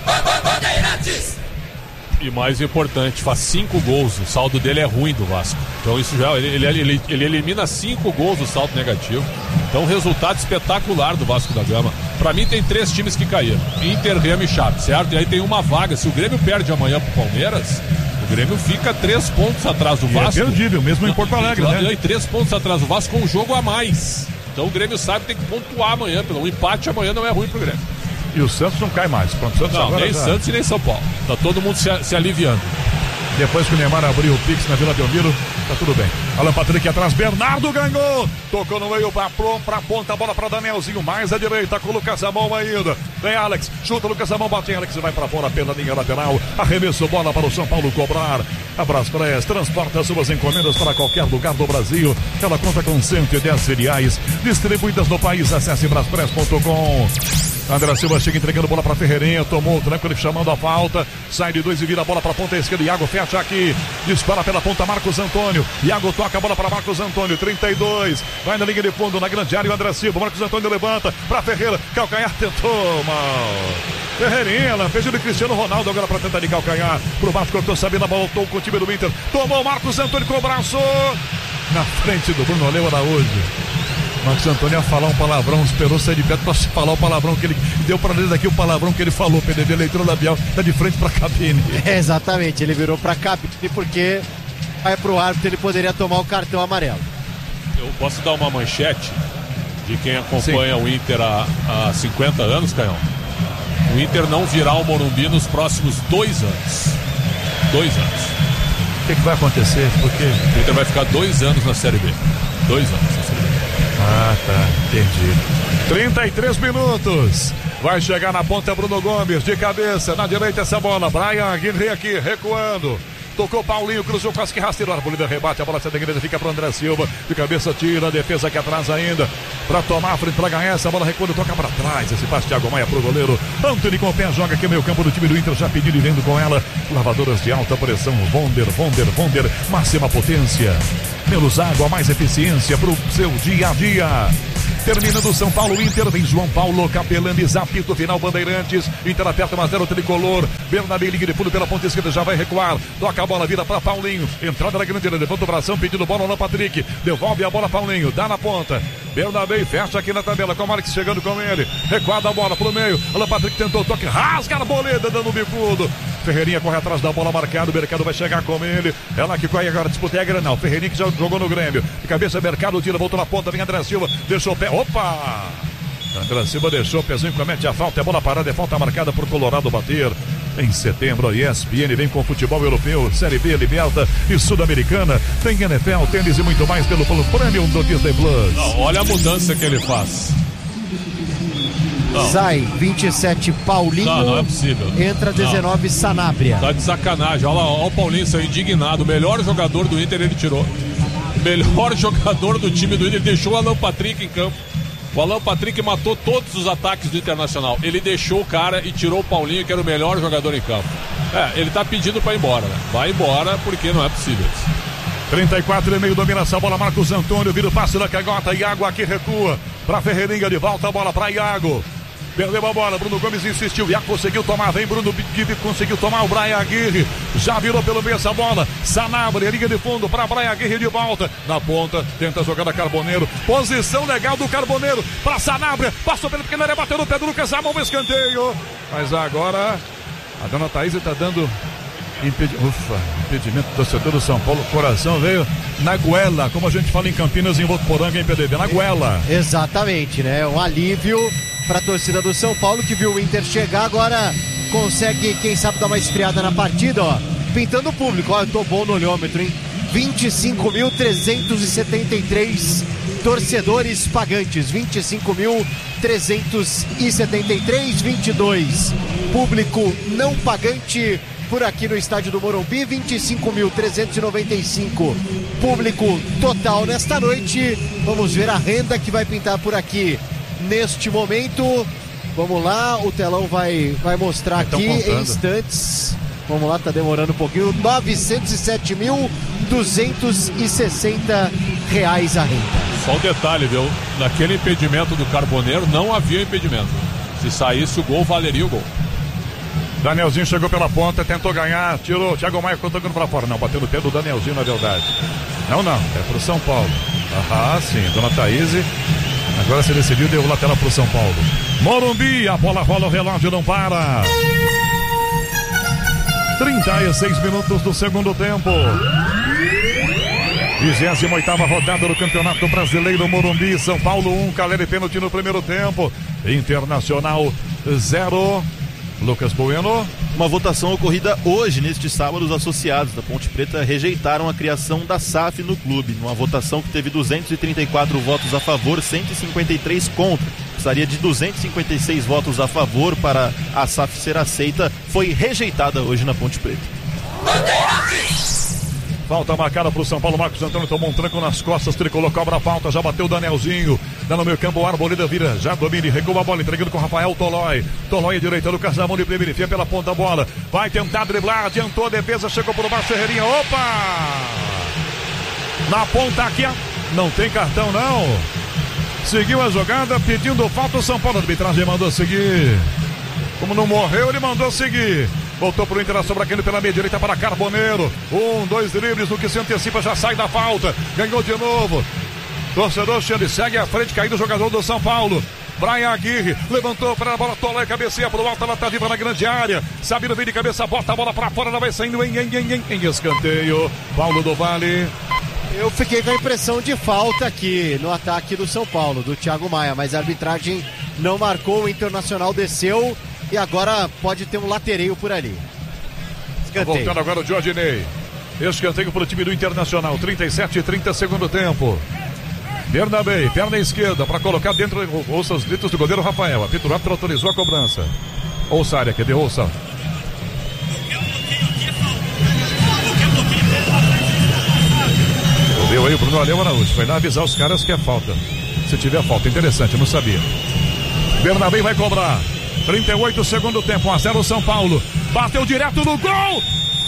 Speaker 2: E mais importante, faz 5 gols, o saldo dele é ruim do Vasco. Então isso já, ele elimina 5 gols do saldo negativo. Então resultado espetacular do Vasco da Gama. Pra mim tem 3 times que caíram, Inter, Remo e Chape, certo? E aí tem uma vaga, se o Grêmio perde amanhã pro Palmeiras, o Grêmio fica 3 pontos atrás do Vasco.
Speaker 1: É perdível, mesmo em Porto Alegre, né?
Speaker 2: E 3 pontos atrás do Vasco com um jogo a mais. Então o Grêmio sabe que tem que pontuar amanhã, pelo empate amanhã não é ruim pro Grêmio.
Speaker 1: E o Santos não cai mais. Pronto, Santos
Speaker 2: não,
Speaker 1: agora
Speaker 2: nem
Speaker 1: já...
Speaker 2: Santos e nem São Paulo. Tá todo mundo se aliviando.
Speaker 1: Depois que o Neymar abriu o Pix na Vila Belmiro, tá tudo bem. Alan Patrick atrás, Bernardo ganhou. Tocou no meio pra ponta, a bola pra Danielzinho, mais à direita com o Lucas Ramon ainda. Vem Alex, chuta o Lucas Ramon, bate em Alex e vai pra fora pela linha lateral. Arremesso, bola para o São Paulo cobrar. A Braspress transporta suas encomendas para qualquer lugar do Brasil. Ela conta com 110 filiais distribuídas no país. Acesse braspress.com. André Silva chega entregando bola para Ferreirinha, tomou o tranco, ele chamando a falta, sai de 2 e vira a bola para a ponta esquerda. Iago fecha aqui, dispara pela ponta Marcos Antônio. Iago toca a bola para Marcos Antônio, 32, vai na linha de fundo, na grande área o André Silva. Marcos Antônio levanta para Ferreira, calcanhar tentou mal. Ferreirinha, lampejo de Cristiano Ronaldo agora para tentar de calcanhar. Pro Vasco, cortou Sabina, voltou com o time do Inter, tomou Marcos Antônio com o braço na frente do Bruno Leo Araújo. Marcos Antônio ia falar um palavrão, esperou sair de perto para falar o palavrão que ele deu para ler daqui, o palavrão que ele falou. PDD, leitura labial, tá de frente para a cabine.
Speaker 3: Exatamente, ele virou para a cabine porque vai pro árbitro, ele poderia tomar o cartão amarelo.
Speaker 2: Eu posso dar uma manchete de quem acompanha o Inter há 50 anos, Canhão? O Inter não virá ao Morumbi nos próximos 2 anos. 2 anos.
Speaker 1: O que vai acontecer? Porque
Speaker 2: o Inter vai ficar 2 anos na Série B. 2 anos na Série B.
Speaker 1: Ah, tá, entendi. 33 minutos. Vai chegar na ponta Bruno Gomes, de cabeça, na direita essa bola. Brian Aguirre aqui, recuando. tocou Paulinho, cruzou quase que rasteiro, Arboleda rebate, a bola sai da igreja, fica pro André Silva, de cabeça tira, a defesa aqui atrás ainda, pra tomar a frente, pra ganhar essa bola, recuando, toca pra trás, esse passe Thiago Maia pro goleiro, Antony com o pé, joga aqui meio campo do time do Inter, já pedindo e vendo com ela, lavadoras de alta pressão, Vonder, máxima potência, menos água, mais eficiência pro seu dia a dia. Terminando São Paulo, Inter, vem João Paulo, Capelanes, apito final, Bandeirantes, Inter aperta 1-0, tricolor, Bernabé liga de fundo pela ponta esquerda, já vai recuar, toca a bola, vira para Paulinho, entrada na grande área, levanta o bração, pedindo bola no Patrick, devolve a bola Paulinho, dá na ponta, Bernabé fecha aqui na tabela, com o Marques chegando com ele, recuada a bola pro meio, Alan Patrick tentou o toque, rasga a Arboleda, dando um bicudo, Ferreirinha corre atrás da bola, marcado, Mercado vai chegar com ele, ela que corre agora, disputa é a Granal, Ferreirinha que já jogou no Grêmio, de cabeça Mercado, tira, voltou na ponta, vem André Silva, deixou o pé, opa! André Silva deixou o pezinho, comete a falta, é bola parada, é falta marcada por Colorado bater. Em setembro, a ESPN vem com futebol europeu, Série B, Liberta e Sul-Americana. Tem NFL, tênis e muito mais pelo Premium do Disney Plus.
Speaker 2: Não, olha a mudança que ele faz.
Speaker 3: Não. Sai 27 Paulinho.
Speaker 2: Não é possível.
Speaker 3: Entra 19 Sanabria.
Speaker 2: Tá de sacanagem. Olha lá, o Paulinho saiu indignado. O melhor jogador do Inter ele tirou. O melhor jogador do time do Inter deixou o Alan Patrick em campo. O Alan Patrick matou todos os ataques do Internacional. Ele deixou o cara e tirou o Paulinho, que era o melhor jogador em campo. Ele tá pedindo pra ir embora, né? Vai embora porque não é possível.
Speaker 1: 34,5, domina essa bola, Marcos Antônio, vira o passe da canhota, Iago aqui recua, pra Ferreirinha, de volta a bola pra Iago, perdeu a bola, Bruno Gomes insistiu, Iago conseguiu tomar, vem Bruno Guivi, conseguiu tomar o Brian Aguirre, já virou pelo meio essa bola, Sanabria, linha de fundo pra Brian Aguirre de volta, na ponta, tenta jogar da Carboneiro, posição legal do Carboneiro, pra Sanabria, passou pela pequena área, bateu no pé do Lucas Amon, escanteio, mas agora a dona Thaís tá dando impedimento do torcedor do São Paulo, coração veio na goela, como a gente fala em Campinas, em Votuporanga, em PDB, na goela.
Speaker 3: Exatamente, né? Um alívio para a torcida do São Paulo, que viu o Inter chegar, agora consegue, quem sabe, dar uma esfriada na partida, ó. Pintando o público, ó, eu tô bom no olhômetro, hein? 25.373 torcedores pagantes, 25.373, 22 público não pagante por aqui no estádio do Morumbi, 25.395 público total nesta noite. Vamos ver a renda que vai pintar por aqui neste momento. Vamos lá, o telão vai mostrar aqui em instantes. Vamos lá, tá demorando um pouquinho. R$907.260 a renda.
Speaker 2: Só um detalhe, viu? Naquele impedimento do Carboneiro não havia impedimento. Se saísse o gol, valeria o gol.
Speaker 1: Danielzinho chegou pela ponta, tentou ganhar, tirou, Thiago Maia colocando pra fora. Não, bateu no pé do Danielzinho, na verdade. Não, é pro São Paulo. Sim, dona Thaís. Agora se decidiu, deu lateral pro São Paulo. Morumbi, a bola rola, o relógio não para. 36 minutos do segundo tempo. 28ª rodada do Campeonato Brasileiro, Morumbi, São Paulo 1, Caleri pênalti no primeiro tempo. Internacional 0. Lucas Bueno.
Speaker 4: Uma votação ocorrida hoje, neste sábado, os associados da Ponte Preta rejeitaram a criação da SAF no clube. Numa votação que teve 234 votos a favor, 153 contra. Precisaria de 256 votos a favor para a SAF ser aceita. Foi rejeitada hoje na Ponte Preta.
Speaker 1: Falta marcada pro São Paulo, Marcos Antônio tomou um tranco nas costas, tricolor, cobra a falta, já bateu o Danielzinho, dá no meio campo, o Arboleda vira, já domina e recua a bola, entregando com o Rafael Tolói à direita, Lucas Amon de primeira, enfia pela ponta a bola, vai tentar driblar, adiantou a defesa, chegou por baixo, Ferreirinha, opa! Na ponta aqui, não tem cartão não, seguiu a jogada, pedindo falta, o São Paulo, a arbitragem mandou seguir, como não morreu, ele mandou seguir. Voltou pro Inter, sobra aquele pela meia direita para Carboneiro. 2 dribles no que se antecipa, já sai da falta. Ganhou de novo. Torcedor Xande segue à frente, caído o jogador do São Paulo. Brian Aguirre levantou para a bola, Tolé, cabeceia pro alto, ela tá viva na grande área. Sabino vem de cabeça, bota a bola para fora, ela vai saindo em escanteio. Paulo do Vale.
Speaker 3: Eu fiquei com a impressão de falta aqui no ataque do São Paulo, do Thiago Maia, mas a arbitragem não marcou, o Internacional desceu. E agora pode ter um latereio por ali.
Speaker 1: Escanteio. Voltando agora o Jordinei. Escanteio para o time do Internacional. 37-30 segundo tempo. Bernabé, perna esquerda para colocar dentro. Ouça os gritos do goleiro Rafael. A Pituro árbitro autorizou a cobrança. Ouça a área, quer dizer, ouça. Viu aí o Bruno Aleu Araújo, foi lá avisar os caras que é falta. Se tiver falta, interessante, eu não sabia. Bernabé vai cobrar. 38 segundo tempo, 1-0 São Paulo. Bateu direto no gol.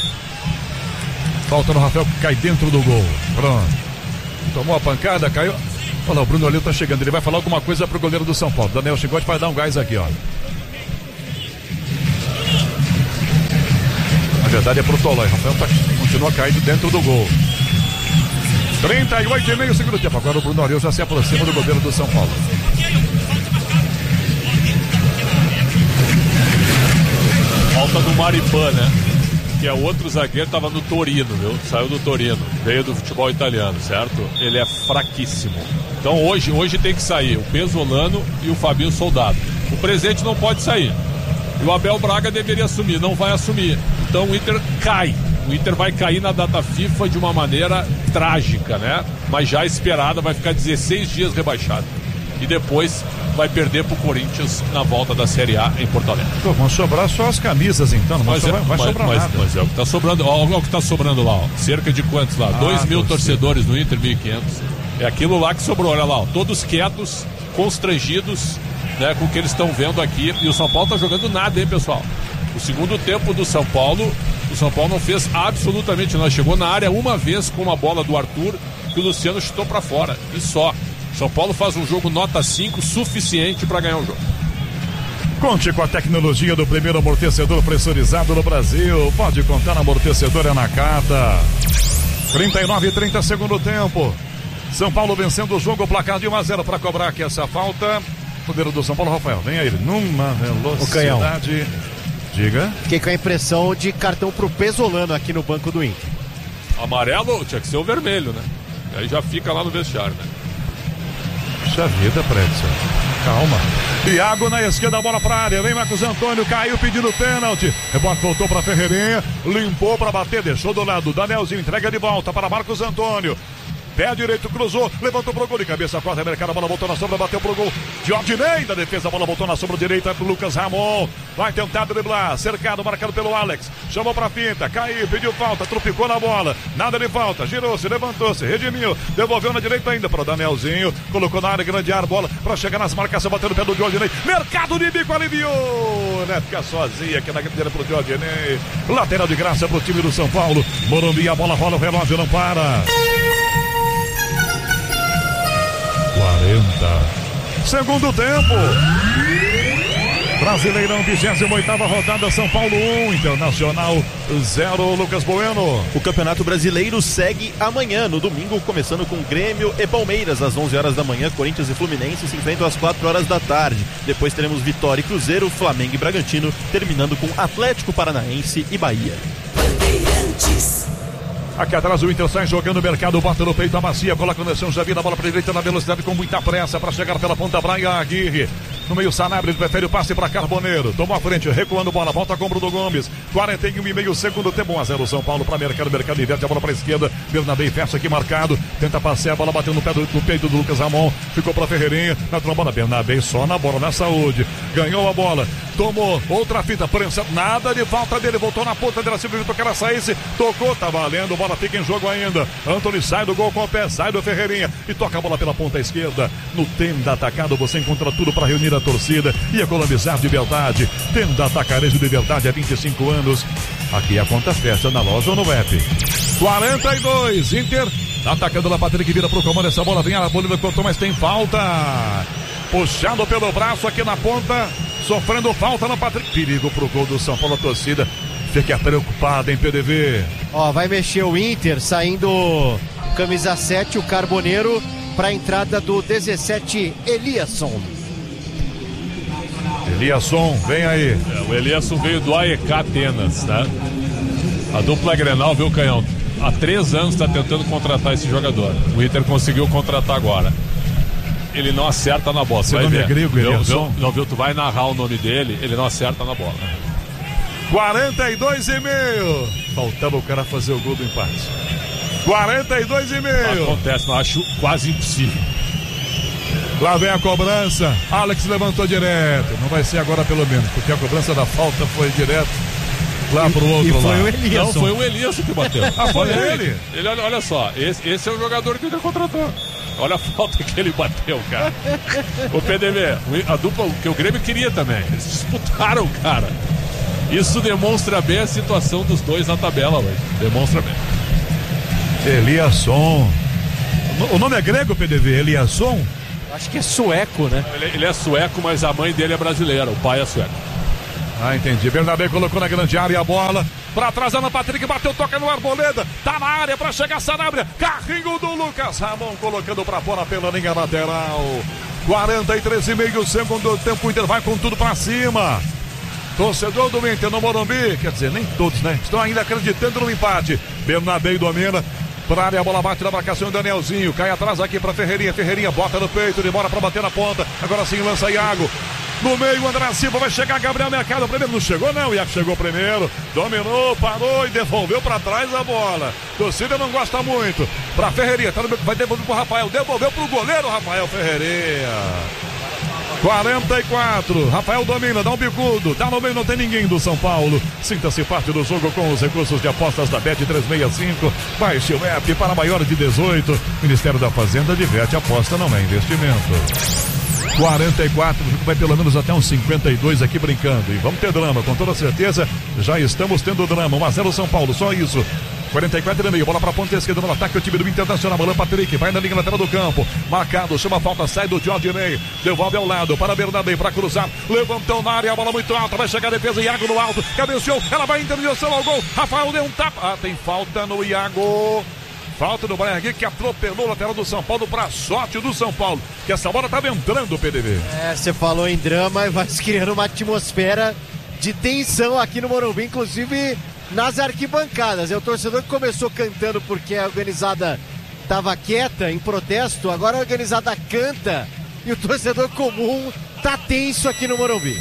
Speaker 1: Falta no Rafael, que cai dentro do gol. Pronto. Tomou a pancada, caiu. Olha lá, o Bruno Aleu tá chegando, ele vai falar alguma coisa pro goleiro do São Paulo. Daniel Chicote vai dar um gás aqui, ó. Na verdade é pro Tolói. Rafael continua caído dentro do gol. 38,5 segundo tempo. Agora o Bruno Aleu já se aproxima do goleiro do São Paulo.
Speaker 2: Falta do Maripã, né? Que é outro zagueiro, tava no Torino, viu? Saiu do Torino, veio do futebol italiano, certo? Ele é fraquíssimo. Então hoje tem que sair o Pesolano e o Fabinho Soldado. O presente não pode sair. E o Abel Braga deveria assumir, não vai assumir. Então o Inter cai. O Inter vai cair na data FIFA de uma maneira trágica, né? Mas já esperada, vai ficar 16 dias rebaixado. E depois vai perder pro Corinthians na volta da Série A em Porto Alegre.
Speaker 1: Pô, vão sobrar só as camisas então, não vai sobrar nada.
Speaker 2: Mas é o que tá sobrando, olha o que tá sobrando lá, ó. Cerca de quantos lá? 2.000 torcedores no Inter, 1.500. É aquilo lá que sobrou, olha lá, ó. Todos quietos, constrangidos, né, com o que eles estão vendo aqui. E o São Paulo tá jogando nada, hein, pessoal? O segundo tempo do São Paulo, o São Paulo não fez absolutamente nada. Chegou na área uma vez com uma bola do Arthur que o Luciano chutou pra fora. E só. São Paulo faz um jogo nota 5 suficiente para ganhar o jogo.
Speaker 1: Conte com a tecnologia do primeiro amortecedor pressurizado no Brasil. Pode contar na amortecedora Nakata. 39,30 segundo tempo. São Paulo vencendo o jogo, placar de 1-0 para cobrar aqui essa falta. Goleiro do São Paulo, Rafael, vem aí, numa velocidade. Diga.
Speaker 3: Fiquei com a impressão de cartão pro Pesolano aqui no banco do Inter.
Speaker 2: Amarelo tinha que ser o vermelho, né? Aí já fica lá no vestiário, né?
Speaker 1: Puxa vida, Predson. Calma. Thiago na esquerda, bola pra área. Vem Marcos Antônio, caiu pedindo pênalti. Rebote voltou pra Ferreirinha. Limpou pra bater, deixou do lado. Danielzinho entrega de volta para Marcos Antônio. Pé direito, cruzou, levantou pro gol de cabeça, quarta mercado, a bola voltou na sombra, bateu pro gol de Ordinei da defesa, a bola voltou na sombra direita pro Lucas Ramon, vai tentar driblar, cercado, marcado pelo Alex, chamou pra finta, caiu, pediu falta, tropicou na bola, nada de falta, girou-se, levantou-se, redimiu, devolveu na direita ainda para o Danielzinho, colocou na área, grande área, bola pra chegar nas marcações, bateu no pé do Ordinei, mercado de bico, aliviou, né? Fica sozinha aqui na grandeira pro Ordinei, lateral de graça pro time do São Paulo, Morumbi, a bola rola, o relógio não para. 40. Segundo tempo. Brasileirão, 28ª rodada, São Paulo 1, Internacional 0, Lucas Bueno.
Speaker 4: O Campeonato Brasileiro segue amanhã, no domingo, começando com Grêmio e Palmeiras, às 11 horas da manhã. Corinthians e Fluminense se enfrentam às 4 horas da tarde. Depois teremos Vitória e Cruzeiro, Flamengo e Bragantino, terminando com Atlético Paranaense e Bahia.
Speaker 1: Aqui atrás o Inter sai jogando o mercado, bota no peito a Macia, coloca o Anderson, já vira a bola para direita na velocidade com muita pressa para chegar pela ponta. Brian Aguirre, no meio Sanabria, ele prefere o passe para Carboneiro, tomou a frente, recuando bola, volta com o Bruno Gomes, 41,5 segundo tempo, 1-0 São Paulo para mercado inverte a bola para a esquerda, Bernabé fecha aqui marcado, tenta passear, a bola bateu no peito do Lucas Ramon, ficou para Ferreirinha, na trombona, Bernabé só na bola, na saúde, ganhou a bola, tomou outra fita, prensa, nada de falta dele, voltou na ponta dela, se evitou que ela saísse, tocou, tá valendo, bola fica em jogo ainda. Antony sai do gol com o pé, sai do Ferreirinha e toca a bola pela ponta esquerda. No Tenda Atacado você encontra tudo para reunir a torcida e economizar de verdade. Tenda Atacarejo de verdade há 25 anos. Aqui a conta fecha na loja ou no app. 42, Inter atacando lá, Patrick vira pro comando, essa bola vem, a Bolívia cortou, mas tem falta. Puxado pelo braço aqui na ponta, sofrendo falta no Patrick. Perigo pro gol do São Paulo, a torcida fica preocupada em PDV.
Speaker 3: Ó, vai mexer o Inter, saindo camisa 7, o Carboneiro, para a entrada do 17, Eliasson.
Speaker 1: Eliasson, vem aí.
Speaker 2: O Eliasson veio do AEK Atenas, tá? A dupla Grenal, viu, Canhão? Há 3 anos está tentando contratar esse jogador. O Inter conseguiu contratar agora. Ele não acerta na bola.
Speaker 1: Seu nome é grego, Eliasson?
Speaker 2: Não, viu? Tu vai narrar o nome dele, ele não acerta na bola.
Speaker 1: 42,5. Faltava o cara fazer o gol do empate. 42,5.
Speaker 2: Acontece, mas acho quase impossível.
Speaker 1: Lá vem a cobrança. Alex levantou direto. Não vai ser agora pelo menos, porque a cobrança da falta foi direto lá pro outro
Speaker 3: e foi
Speaker 1: lá.
Speaker 3: o Elias.
Speaker 2: Não, foi o Elias que bateu.
Speaker 1: Foi ele?
Speaker 2: Olha só, esse é o jogador que ele contratou. Olha a falta que ele bateu, cara. O PDV, a dupla que o Grêmio queria também. Eles disputaram, cara. Isso demonstra bem a situação dos dois na tabela hoje. Demonstra bem.
Speaker 1: Eliasson. O nome é grego, PDV? Eliasson?
Speaker 3: Acho que é sueco, né?
Speaker 2: Ele é sueco, mas a mãe dele é brasileira. O pai é sueco.
Speaker 1: Ah, entendi. Bernabé colocou na grande área a bola. Pra trás, Ana Patrick bateu, toca no Arboleda. Tá na área pra chegar Sanabria. Carrinho do Lucas Ramon colocando pra fora pela linha lateral. 43,5 segundo tempo. O Inter vai com tudo pra cima. Torcedor do Inter no Morumbi. Quer dizer, nem todos, né? Estão ainda acreditando no empate. Bernabé domina. Pra área, a bola bate na marcação do Danielzinho. Cai atrás aqui pra Ferreirinha. Ferreirinha bota no peito, demora pra bater na ponta. Agora sim lança Iago. No meio, André Silva, vai chegar Gabriel Mercado primeiro. Não chegou, não. Iago chegou primeiro. Dominou, parou e devolveu pra trás a bola. Torcida não gosta muito. Pra Ferreirinha, tá no meio, vai devolver pro Rafael. Devolveu pro goleiro Rafael Ferreirinha. 44, Rafael domina, dá um bicudo, dá no meio, não tem ninguém do São Paulo. Sinta-se parte do jogo com os recursos de apostas da Bet365. Baixe o app para maiores de 18. Ministério da Fazenda diverte, aposta não é investimento. 44, vai pelo menos até uns 52 aqui brincando. E vamos ter drama, com toda certeza. Já estamos tendo drama. 1-0 São Paulo, só isso. 44,5, bola pra ponta esquerda no ataque, o time do Internacional. Alan Patrick vai na linha lateral do campo. Marcado, chama a falta, sai do Jorge Ney. Devolve ao lado para Bernabé para cruzar. Levantou na área, a bola muito alta. Vai chegar a defesa, Iago no alto. Cabeceou, ela vai em direção ao gol. Rafael deu um tapa. Ah, tem falta no Iago. Falta do Brian Henrique que atropelou o lateral do São Paulo para sorte do São Paulo. Que essa bola estava entrando, o PDV.
Speaker 3: Você falou em drama e vai se criando uma atmosfera de tensão aqui no Morumbi, inclusive nas arquibancadas. É o torcedor que começou cantando porque a organizada estava quieta em protesto, agora a organizada canta e o torcedor comum tá tenso aqui no Morumbi.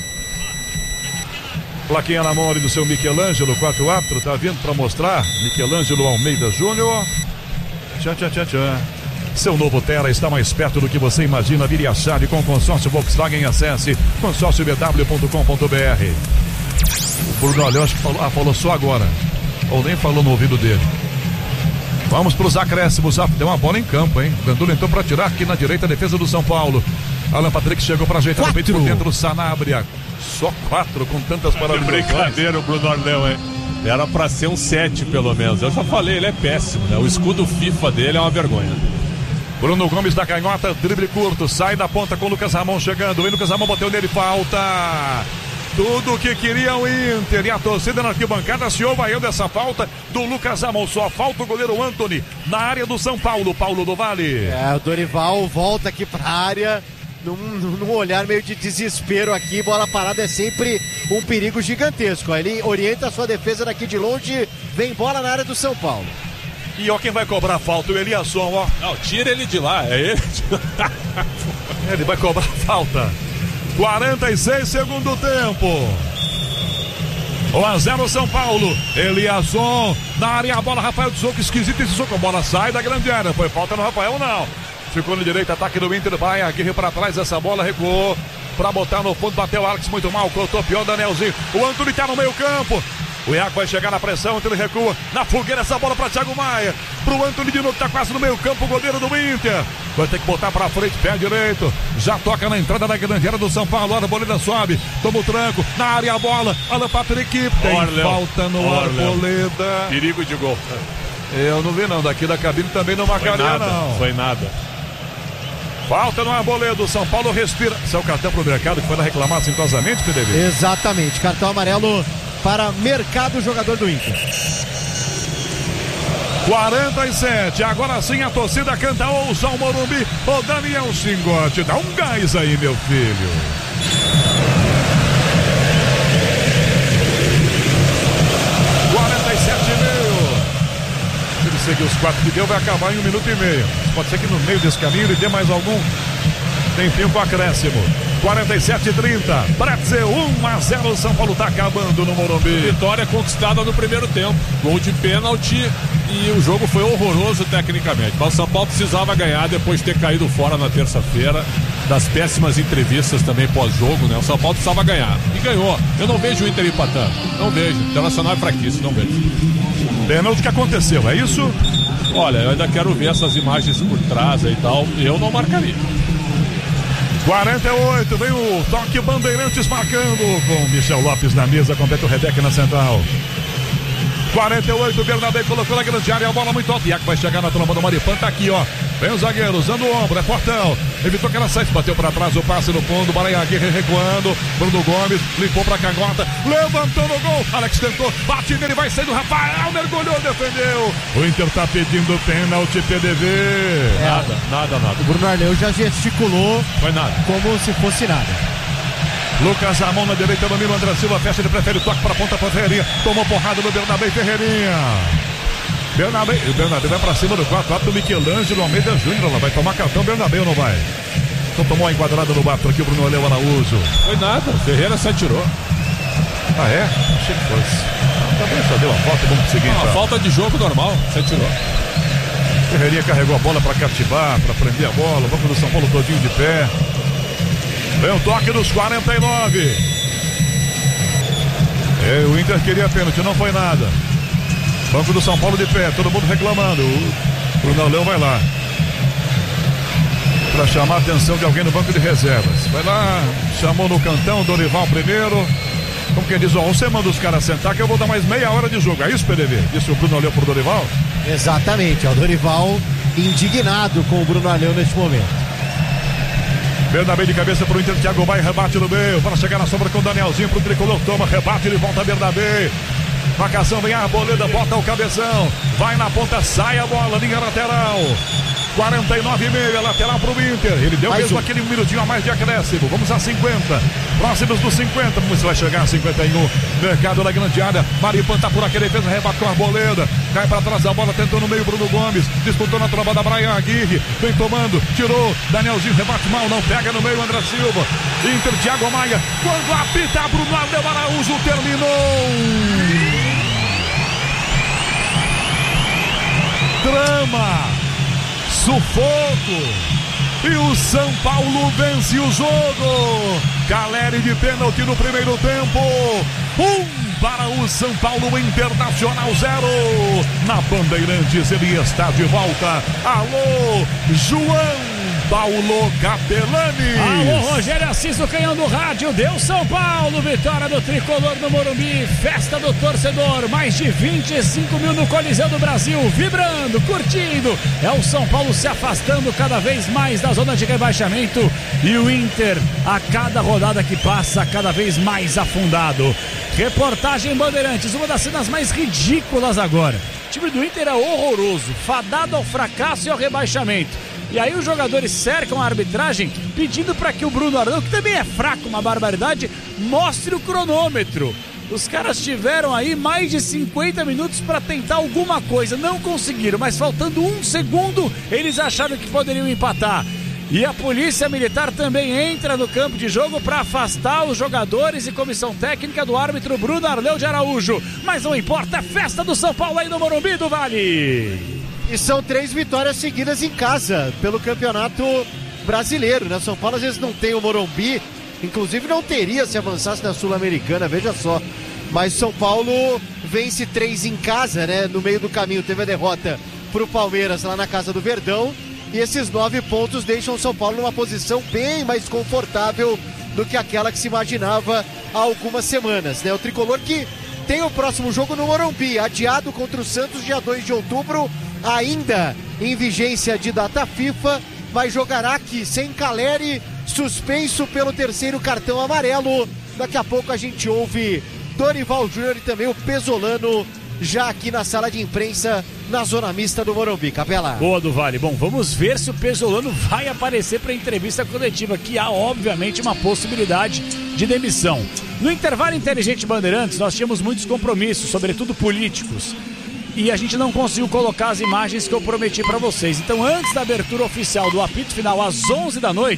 Speaker 1: Plaquinha na mão ali do seu Michelangelo, 4-4, tá vindo para mostrar. Michelangelo Almeida Júnior. Tchan, tchan, tchan, tchan. Seu novo Terra está mais perto do que você imagina. Vire a chave com o consórcio Volkswagen. Acesse consórciobw.com.br. O Bruno Alhoche falou só agora. Ou nem falou no ouvido dele. Vamos para os acréscimos. Deu uma bola em campo, hein? Gandula entrou para tirar aqui na direita a defesa do São Paulo. Alan Patrick chegou para ajeitar o peito por dentro. Sanabria. Só 4 com tantas paralisações.
Speaker 2: Brincadeira o Bruno Arleu, hein? Era pra ser um 7 pelo menos. Eu já falei, ele é péssimo, né? O escudo FIFA dele é uma vergonha.
Speaker 1: Bruno Gomes da canhota, drible curto, sai da ponta com o Lucas Ramon chegando. E Lucas Ramon bateu nele, falta. Tudo o que queria o Inter. E a torcida na arquibancada se ovaiando essa falta do Lucas Ramon. Só falta o goleiro Antony na área do São Paulo, Paulo do Vale.
Speaker 3: O Dorival volta aqui pra área. Num olhar meio de desespero aqui, bola parada é sempre um perigo gigantesco. Ele orienta a sua defesa daqui de longe, vem bola na área do São Paulo.
Speaker 1: E ó quem vai cobrar a falta, o Eliasson, ó.
Speaker 2: Não, tira ele de lá, é ele de lá.
Speaker 1: Ele vai cobrar a falta. 46 segundo tempo. 1-0 São Paulo. Eliasson na área, a bola, Rafael de soco, esquisito esse soco, a bola sai da grande área. Foi falta no Rafael, não. Ficou no direito, ataque do Inter, vai Aguirre para trás, essa bola recuou para botar no fundo, bateu o Alex muito mal, cortou pior, Danielzinho. O Antony tá no meio campo. O Iago vai chegar na pressão, ele recua na fogueira, essa bola para Thiago Maia. Pro Antony de novo, tá quase no meio campo, o goleiro do Inter. Vai ter que botar para frente, pé direito. Já toca na entrada da grande área do São Paulo. A Arboleda sobe, toma o tranco, na área a bola. Alan Patrick, tem falta no Arboleda.
Speaker 2: Perigo de gol.
Speaker 1: Eu não vi não, daqui da cabine também não marcaria não.
Speaker 2: Foi nada.
Speaker 1: Falta no Arboleda, o São Paulo respira. Esse é o cartão pro Mercado que foi lá reclamar simplesmente, PDV?
Speaker 3: Exatamente, cartão amarelo para Mercado, jogador do Inter.
Speaker 1: 47, agora sim a torcida canta, ouça o Morumbi. Ô Daniel Singotti, dá um gás aí, meu filho. Se ele seguir os 4 que deu, vai acabar em 1 minuto e meio. Pode ser que no meio desse caminho ele dê mais algum tempinho com acréscimo. 47-30. Bretzel 1-0. São Paulo tá acabando no Morumbi.
Speaker 2: Vitória conquistada no primeiro tempo. Gol de pênalti e o jogo foi horroroso tecnicamente. Mas o São Paulo precisava ganhar depois de ter caído fora na terça-feira. Das péssimas entrevistas também pós-jogo, né? O São Paulo precisava ganhar. E ganhou. Eu não vejo o Inter empatando. Não vejo. O Internacional é fraquíssimo, não vejo.
Speaker 1: Pênalti que aconteceu, é isso?
Speaker 2: Olha, eu ainda quero ver essas imagens por trás aí e tal. Eu não marcaria.
Speaker 1: 48, vem o toque Bandeirantes marcando com Michel Lopes na mesa, completa o Rebeca na central. 48, Bernabé colocou na grande área, a bola muito alta. Iaco vai chegar na tromba do Maripan, tá aqui, ó. Vem o zagueiro, usando o ombro, é Portão. Evitou que ela saísse, bateu pra trás o passe no fundo. Bahia Aguirre recuando. Bruno Gomes limpou pra canhota, levantou no gol. Alex tentou, bate nele, vai saindo. Rafael mergulhou, defendeu. O Inter tá pedindo pênalti, PDV.
Speaker 2: Nada.
Speaker 3: O Bruno Arleu já gesticulou.
Speaker 2: Foi nada.
Speaker 3: Como se fosse nada.
Speaker 1: Lucas Ramon na direita, domina o André Silva, fecha, ele prefere o toque pra ponta pra Ferreirinha. Tomou porrada no Bernabé e Ferreirinha. O Bernabé vai pra cima do 4-4 do Michelangelo Almeida Júnior. Ela vai tomar cartão, Bernabé ou não vai? Então tomou a enquadrada no bato aqui o Bruno Aleu Araújo.
Speaker 2: Foi nada, Ferreira se atirou.
Speaker 1: Ah, é? Achei que fosse. Também só deu a falta, vamos pro seguinte.
Speaker 2: Falta de jogo normal, se atirou.
Speaker 1: Ferreirinha carregou a bola pra cativar, pra prender a bola. O banco do São Paulo todinho de pé. Vem o toque dos 49. O Inter queria pênalti, não foi nada. Banco do São Paulo de pé, todo mundo reclamando. O Bruno Leão vai lá para chamar a atenção de alguém no banco de reservas. Vai lá, chamou no cantão, Dorival primeiro. Como quem diz, ó, você manda os caras sentar que eu vou dar mais meia hora de jogo. É isso, PDV? Disse o Bruno Leão pro Dorival?
Speaker 3: Exatamente, é o Dorival indignado com o Bruno Aleu neste momento.
Speaker 1: Bernabé de cabeça pro Inter, Thiago Maia rebate no meio, para chegar na sombra com o Danielzinho pro tricolor, toma, rebate, ele volta Bernabé. Marcação, vem a Arboleda, bota o cabeção, vai na ponta, sai a bola, linha lateral. 49,5, lateral pro Inter. Ele deu mais mesmo aquele minutinho a mais de acréscimo. Vamos a 50. Próximos dos 50. Vamos ver se vai chegar a 51. Mercado da grande área. Maripan tá por aqui, defesa, rebate com a Arboleda. Cai pra trás a bola, tentou no meio Bruno Gomes. Disputou na tromba da Brian Aguirre. Vem tomando, tirou. Danielzinho, rebate mal, não pega no meio André Silva. Inter, Thiago Maia. Quando apita Bruno Aleu Araújo, terminou. Drama. Sufoco, e o São Paulo vence o jogo. Caleri de pênalti no primeiro tempo. 1 para o São Paulo, Internacional 0. Na Bandeirantes ele está de volta. Alô, João Paulo Capelani.
Speaker 5: Alô, Rogério Assis, do canhão do rádio. Deu São Paulo, vitória do tricolor no Morumbi. Festa do torcedor, mais de 25 mil no Coliseu do Brasil, vibrando, curtindo. É o São Paulo se afastando cada vez mais da zona de rebaixamento e o Inter, a cada rodada que passa, cada vez mais afundado. Reportagem Bandeirantes, uma das cenas mais ridículas agora. O time do Inter é horroroso, fadado ao fracasso e ao rebaixamento. E aí os jogadores cercam a arbitragem pedindo para que o Bruno Arleu, que também é fraco, uma barbaridade, mostre o cronômetro. Os caras tiveram aí mais de 50 minutos para tentar alguma coisa, não conseguiram, mas faltando 1 segundo eles acharam que poderiam empatar. E a polícia militar também entra no campo de jogo para afastar os jogadores e comissão técnica do árbitro Bruno Arleu de Araújo. Mas não importa, é festa do São Paulo aí no Morumbi do Vale.
Speaker 3: E são 3 vitórias seguidas em casa pelo Campeonato Brasileiro, né? São Paulo às vezes não tem o Morumbi, inclusive não teria se avançasse na Sul-Americana, veja só. Mas São Paulo vence 3 em casa, né? No meio do caminho teve a derrota pro Palmeiras lá na casa do Verdão. E esses 9 pontos deixam o São Paulo numa posição bem mais confortável do que aquela que se imaginava há algumas semanas, né? O tricolor que tem o próximo jogo no Morumbi, adiado contra o Santos dia 2 de outubro, ainda em vigência de data FIFA, mas jogará aqui sem Caleri, suspenso pelo 3º cartão amarelo. Daqui a pouco a gente ouve Dorival Júnior e também o Pesolano já aqui na sala de imprensa na zona mista do Morumbi. Capela.
Speaker 5: Boa do Vale. Bom, vamos ver se o Pesolano vai aparecer para a entrevista coletiva, que há obviamente uma possibilidade de demissão. No intervalo inteligente Bandeirantes nós tínhamos muitos compromissos, sobretudo políticos, e a gente não conseguiu colocar as imagens que eu prometi para vocês. Então, antes da abertura oficial do apito final às 11 da noite,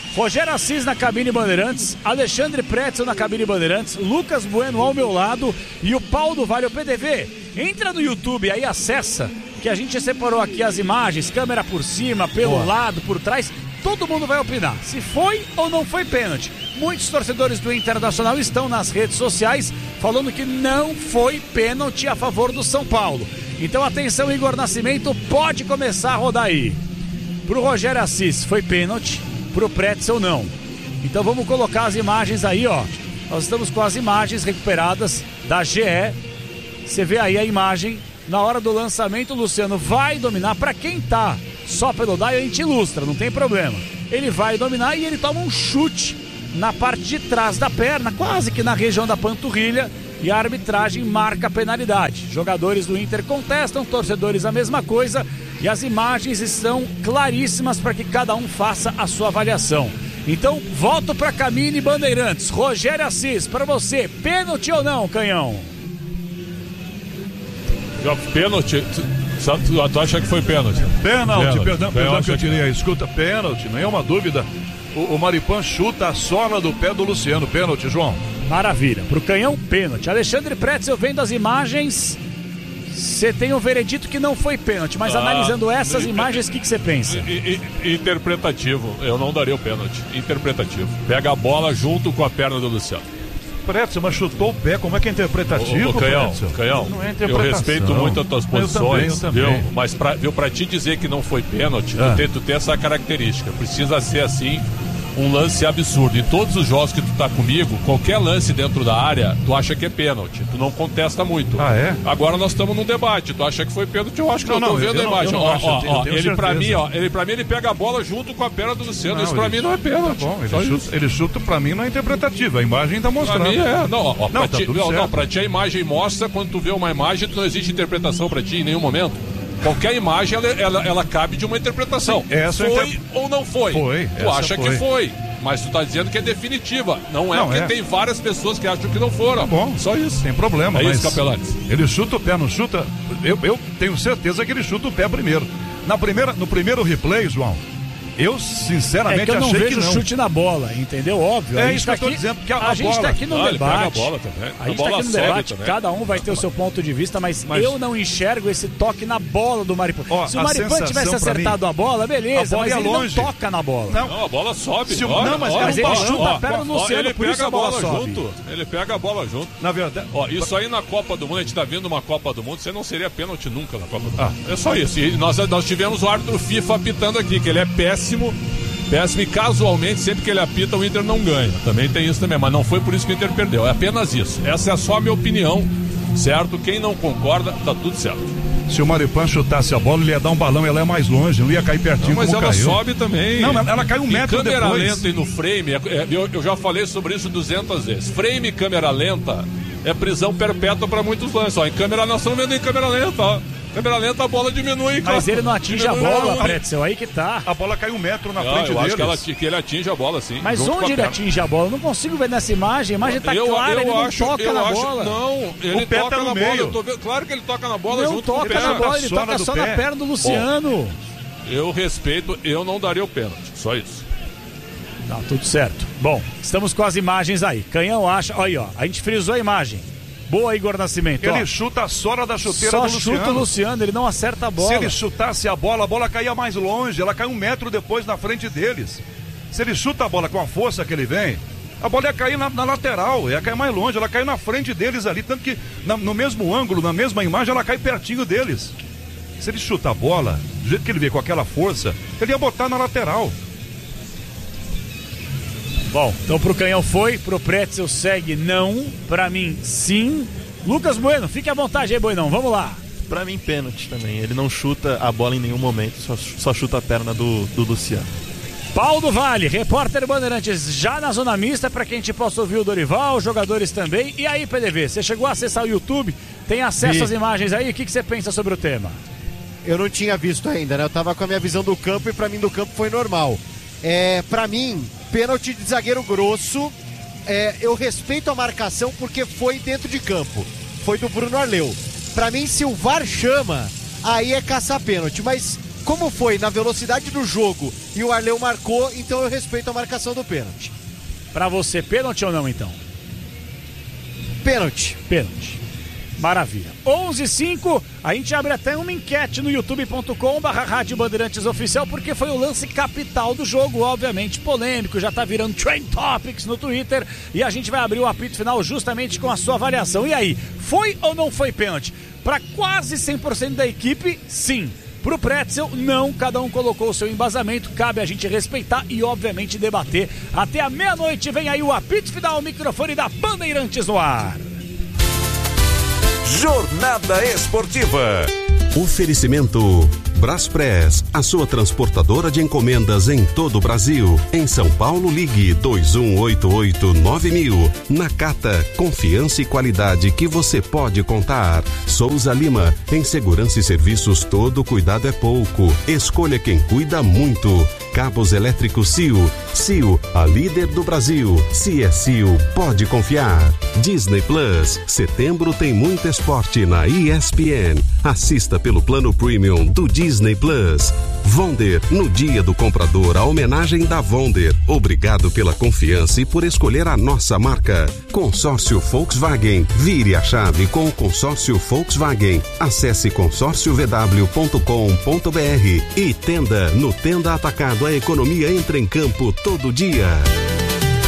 Speaker 5: Rogério Assis na cabine Bandeirantes, Alexandre Pretzel na cabine Bandeirantes, Lucas Bueno ao meu lado e o Paulo Vale, o PDV. Entra no YouTube aí, acessa, que a gente separou aqui as imagens, câmera por cima, pelo lado, por trás. Todo mundo vai opinar se foi ou não foi pênalti. Muitos torcedores do Internacional estão nas redes sociais falando que não foi pênalti a favor do São Paulo. Então atenção, Igor Nascimento, pode começar a rodar aí. Pro Rogério Assis foi pênalti, pro Pretzel não. Então vamos colocar as imagens aí, ó. Nós estamos com as imagens recuperadas da GE. Você vê aí a imagem. Na hora do lançamento, o Luciano vai dominar. Para quem tá só pelo dial, a gente ilustra, não tem problema. Ele vai dominar e ele toma um chute na parte de trás da perna, quase que na região da panturrilha, e a arbitragem marca a penalidade. Jogadores do Inter contestam, torcedores a mesma coisa, e as imagens estão claríssimas para que cada um faça a sua avaliação. Então, volto para cabine Bandeirantes. Rogério Assis, para você, pênalti ou não, Canhão?
Speaker 2: Pênalti? Tu acha que foi pênalti?
Speaker 1: Pênalti, perdão que eu tirei a escuta. Pênalti, nenhuma dúvida. O Maripan chuta a sola do pé do Luciano. Pênalti, João.
Speaker 5: Maravilha. Pro Canhão, pênalti. Alexandre Pretzel, vendo as imagens, você tem um veredito que não foi pênalti, mas analisando essas imagens, o que você pensa?
Speaker 2: Interpretativo. Eu não daria o pênalti. Interpretativo. Pega a bola junto com a perna do Luciano.
Speaker 1: Pretzel, mas chutou o pé, como é que é interpretativo?
Speaker 2: Canhão,
Speaker 1: não é
Speaker 2: eu respeito muito as tuas posições,
Speaker 1: eu também.
Speaker 2: Viu? Mas pra te dizer que não foi pênalti, tu tem essa característica, precisa ser assim, um lance absurdo. Em todos os jogos que tu tá comigo, qualquer lance dentro da área, tu acha que é pênalti, tu não contesta muito.
Speaker 1: Ah, é?
Speaker 2: Agora nós estamos num debate, tu acha que foi pênalti, eu acho que eu tô vendo a imagem. Ele pra mim, ele pega a bola junto com a perna do Luciano, isso pra mim não é pênalti.
Speaker 1: Tá bom, ele chuta, pra mim não é interpretativo, a imagem tá mostrando.
Speaker 2: Pra mim pra ti a imagem mostra, quando tu vê uma imagem, não existe interpretação pra ti em nenhum momento. Qualquer imagem, ela cabe de uma interpretação. Foi ou não foi?
Speaker 1: Foi.
Speaker 2: Tu acha que foi, mas tu tá dizendo que é definitiva. Não é, porque tem várias pessoas que acham que não foram.
Speaker 1: Tá bom,
Speaker 2: só isso.
Speaker 1: Tem problema,
Speaker 2: mas isso, Capelares.
Speaker 1: Ele chuta o pé, não chuta? Eu tenho certeza que ele chuta o pé primeiro. No primeiro replay, João, eu sinceramente achei que não.
Speaker 5: Eu não vejo chute na bola, entendeu? Óbvio.
Speaker 1: É isso que eu tô dizendo, porque
Speaker 5: a gente tá aqui no debate.
Speaker 2: Ele pega a bola também.
Speaker 5: A gente tá aqui no debate, cada um vai ter o seu ponto de vista, mas eu não enxergo esse toque na bola do Maripan. Se o Maripan tivesse acertado a bola, beleza, mas ele não toca na bola.
Speaker 2: Não, a bola sobe.
Speaker 5: Mas ele chuta a perna do Luciano, por isso a bola sobe.
Speaker 2: Ele pega a bola junto.
Speaker 1: Na verdade...
Speaker 2: Isso aí na Copa do Mundo, a gente tá vendo uma Copa do Mundo, você não seria pênalti nunca na Copa do Mundo. É só isso. E nós tivemos o árbitro FIFA apitando aqui, que ele é péssimo e casualmente, sempre que ele apita, o Inter não ganha. Também tem isso também, mas não foi por isso que o Inter perdeu. É apenas isso. Essa é só a minha opinião, certo? Quem não concorda, tá tudo certo.
Speaker 1: Se o Maripan chutasse a bola, ele ia dar um balão, ela é mais longe, não ia cair pertinho.
Speaker 2: Mas ela sobe também.
Speaker 1: Não, ela cai um metro depois.
Speaker 2: Câmera lenta e no frame, eu já falei sobre isso 200 vezes. Frame e câmera lenta é prisão perpétua para muitos lances. Em câmera, nós estamos vendo em câmera lenta, ó. Câmera lenta, a bola diminui.
Speaker 5: Mas ele não atinge a bola, Pretzel, aí que tá.
Speaker 1: A bola cai um metro na frente
Speaker 2: deles.
Speaker 1: Eu
Speaker 2: acho que ele atinge a bola, sim.
Speaker 5: Mas onde ele atinge a bola? Eu não consigo ver nessa imagem. A imagem tá clara, ele não toca na bola.
Speaker 2: Não, ele toca na bola. Claro que ele toca na bola junto com o pé.
Speaker 5: Não toca na bola, ele toca só na perna do Luciano.
Speaker 2: Eu respeito, eu não daria o pênalti. Só isso.
Speaker 5: Tá, tudo certo. Bom, estamos com as imagens aí. Canhão acha... Olha aí, ó. A gente frisou a imagem. Boa, Igor Nascimento.
Speaker 1: Ele chuta a sola da chuteira do Luciano.
Speaker 5: Só chuta o Luciano, ele não acerta a bola.
Speaker 1: Se ele chutasse a bola caía mais longe, ela cai um metro depois na frente deles. Se ele chuta a bola com a força que ele vem, a bola ia cair na lateral, ia cair mais longe, ela cai na frente deles ali, tanto que no mesmo ângulo, na mesma imagem, ela cai pertinho deles. Se ele chuta a bola, do jeito que ele vê com aquela força, ele ia botar na lateral.
Speaker 5: Bom, então pro Canhão foi, pro Pretzel segue não, pra mim sim. Lucas Bueno, fique à vontade aí, Buenão, vamos lá.
Speaker 4: Pra mim, pênalti também, ele não chuta a bola em nenhum momento, só chuta a perna do Luciano.
Speaker 5: Paulo Vale, repórter Bandeirantes, já na zona mista, pra que a gente possa ouvir o Dorival, os jogadores também. E aí, PDV, você chegou a acessar o YouTube, tem acesso às imagens aí, o que você pensa sobre o tema?
Speaker 3: Eu não tinha visto ainda, né? Eu tava com a minha visão do campo e pra mim do campo foi normal. Pra mim, pênalti de zagueiro grosso, eu respeito a marcação porque foi dentro de campo, foi do Bruno Arleu. Pra mim, se o VAR chama, aí é caçar pênalti, mas Como foi na velocidade do jogo e o Arleu marcou, então eu respeito a marcação do pênalti.
Speaker 5: Pra você, pênalti ou não, então?
Speaker 3: Pênalti.
Speaker 5: Pênalti. Maravilha. 11:05, a gente abre até uma enquete no youtube.com/Rádio Bandeirantes Oficial, porque foi o lance capital do jogo, obviamente polêmico, já tá virando Trend Topics no Twitter, e a gente vai abrir o apito final justamente com a sua avaliação. E aí, foi ou não foi pênalti? Para quase 100% da equipe, sim. Pro Pretzel, não, cada um colocou o seu embasamento, cabe a gente respeitar e obviamente debater. Até a meia-noite vem aí o apito final, o microfone da Bandeirantes no ar.
Speaker 6: Jornada Esportiva.
Speaker 7: Oferecimento Braspress, a sua transportadora de encomendas em todo o Brasil. Em São Paulo, ligue 2188-9000. Nakata, confiança e qualidade que você pode contar. Souza Lima, em segurança e serviços todo cuidado é pouco. Escolha quem cuida muito. Cabos elétricos CIO. CIO, a líder do Brasil. Se é CIO, pode confiar. Disney Plus, setembro tem muito esporte na ESPN. Assista pelo plano premium do Disney Plus. Vonder, no dia do comprador, a homenagem da Vonder. Obrigado pela confiança e por escolher a nossa marca. Consórcio Volkswagen, vire a chave com o consórcio Volkswagen. Acesse consórciovw.com.br e Tenda, no Tenda Atacado, a economia entra em campo todo dia.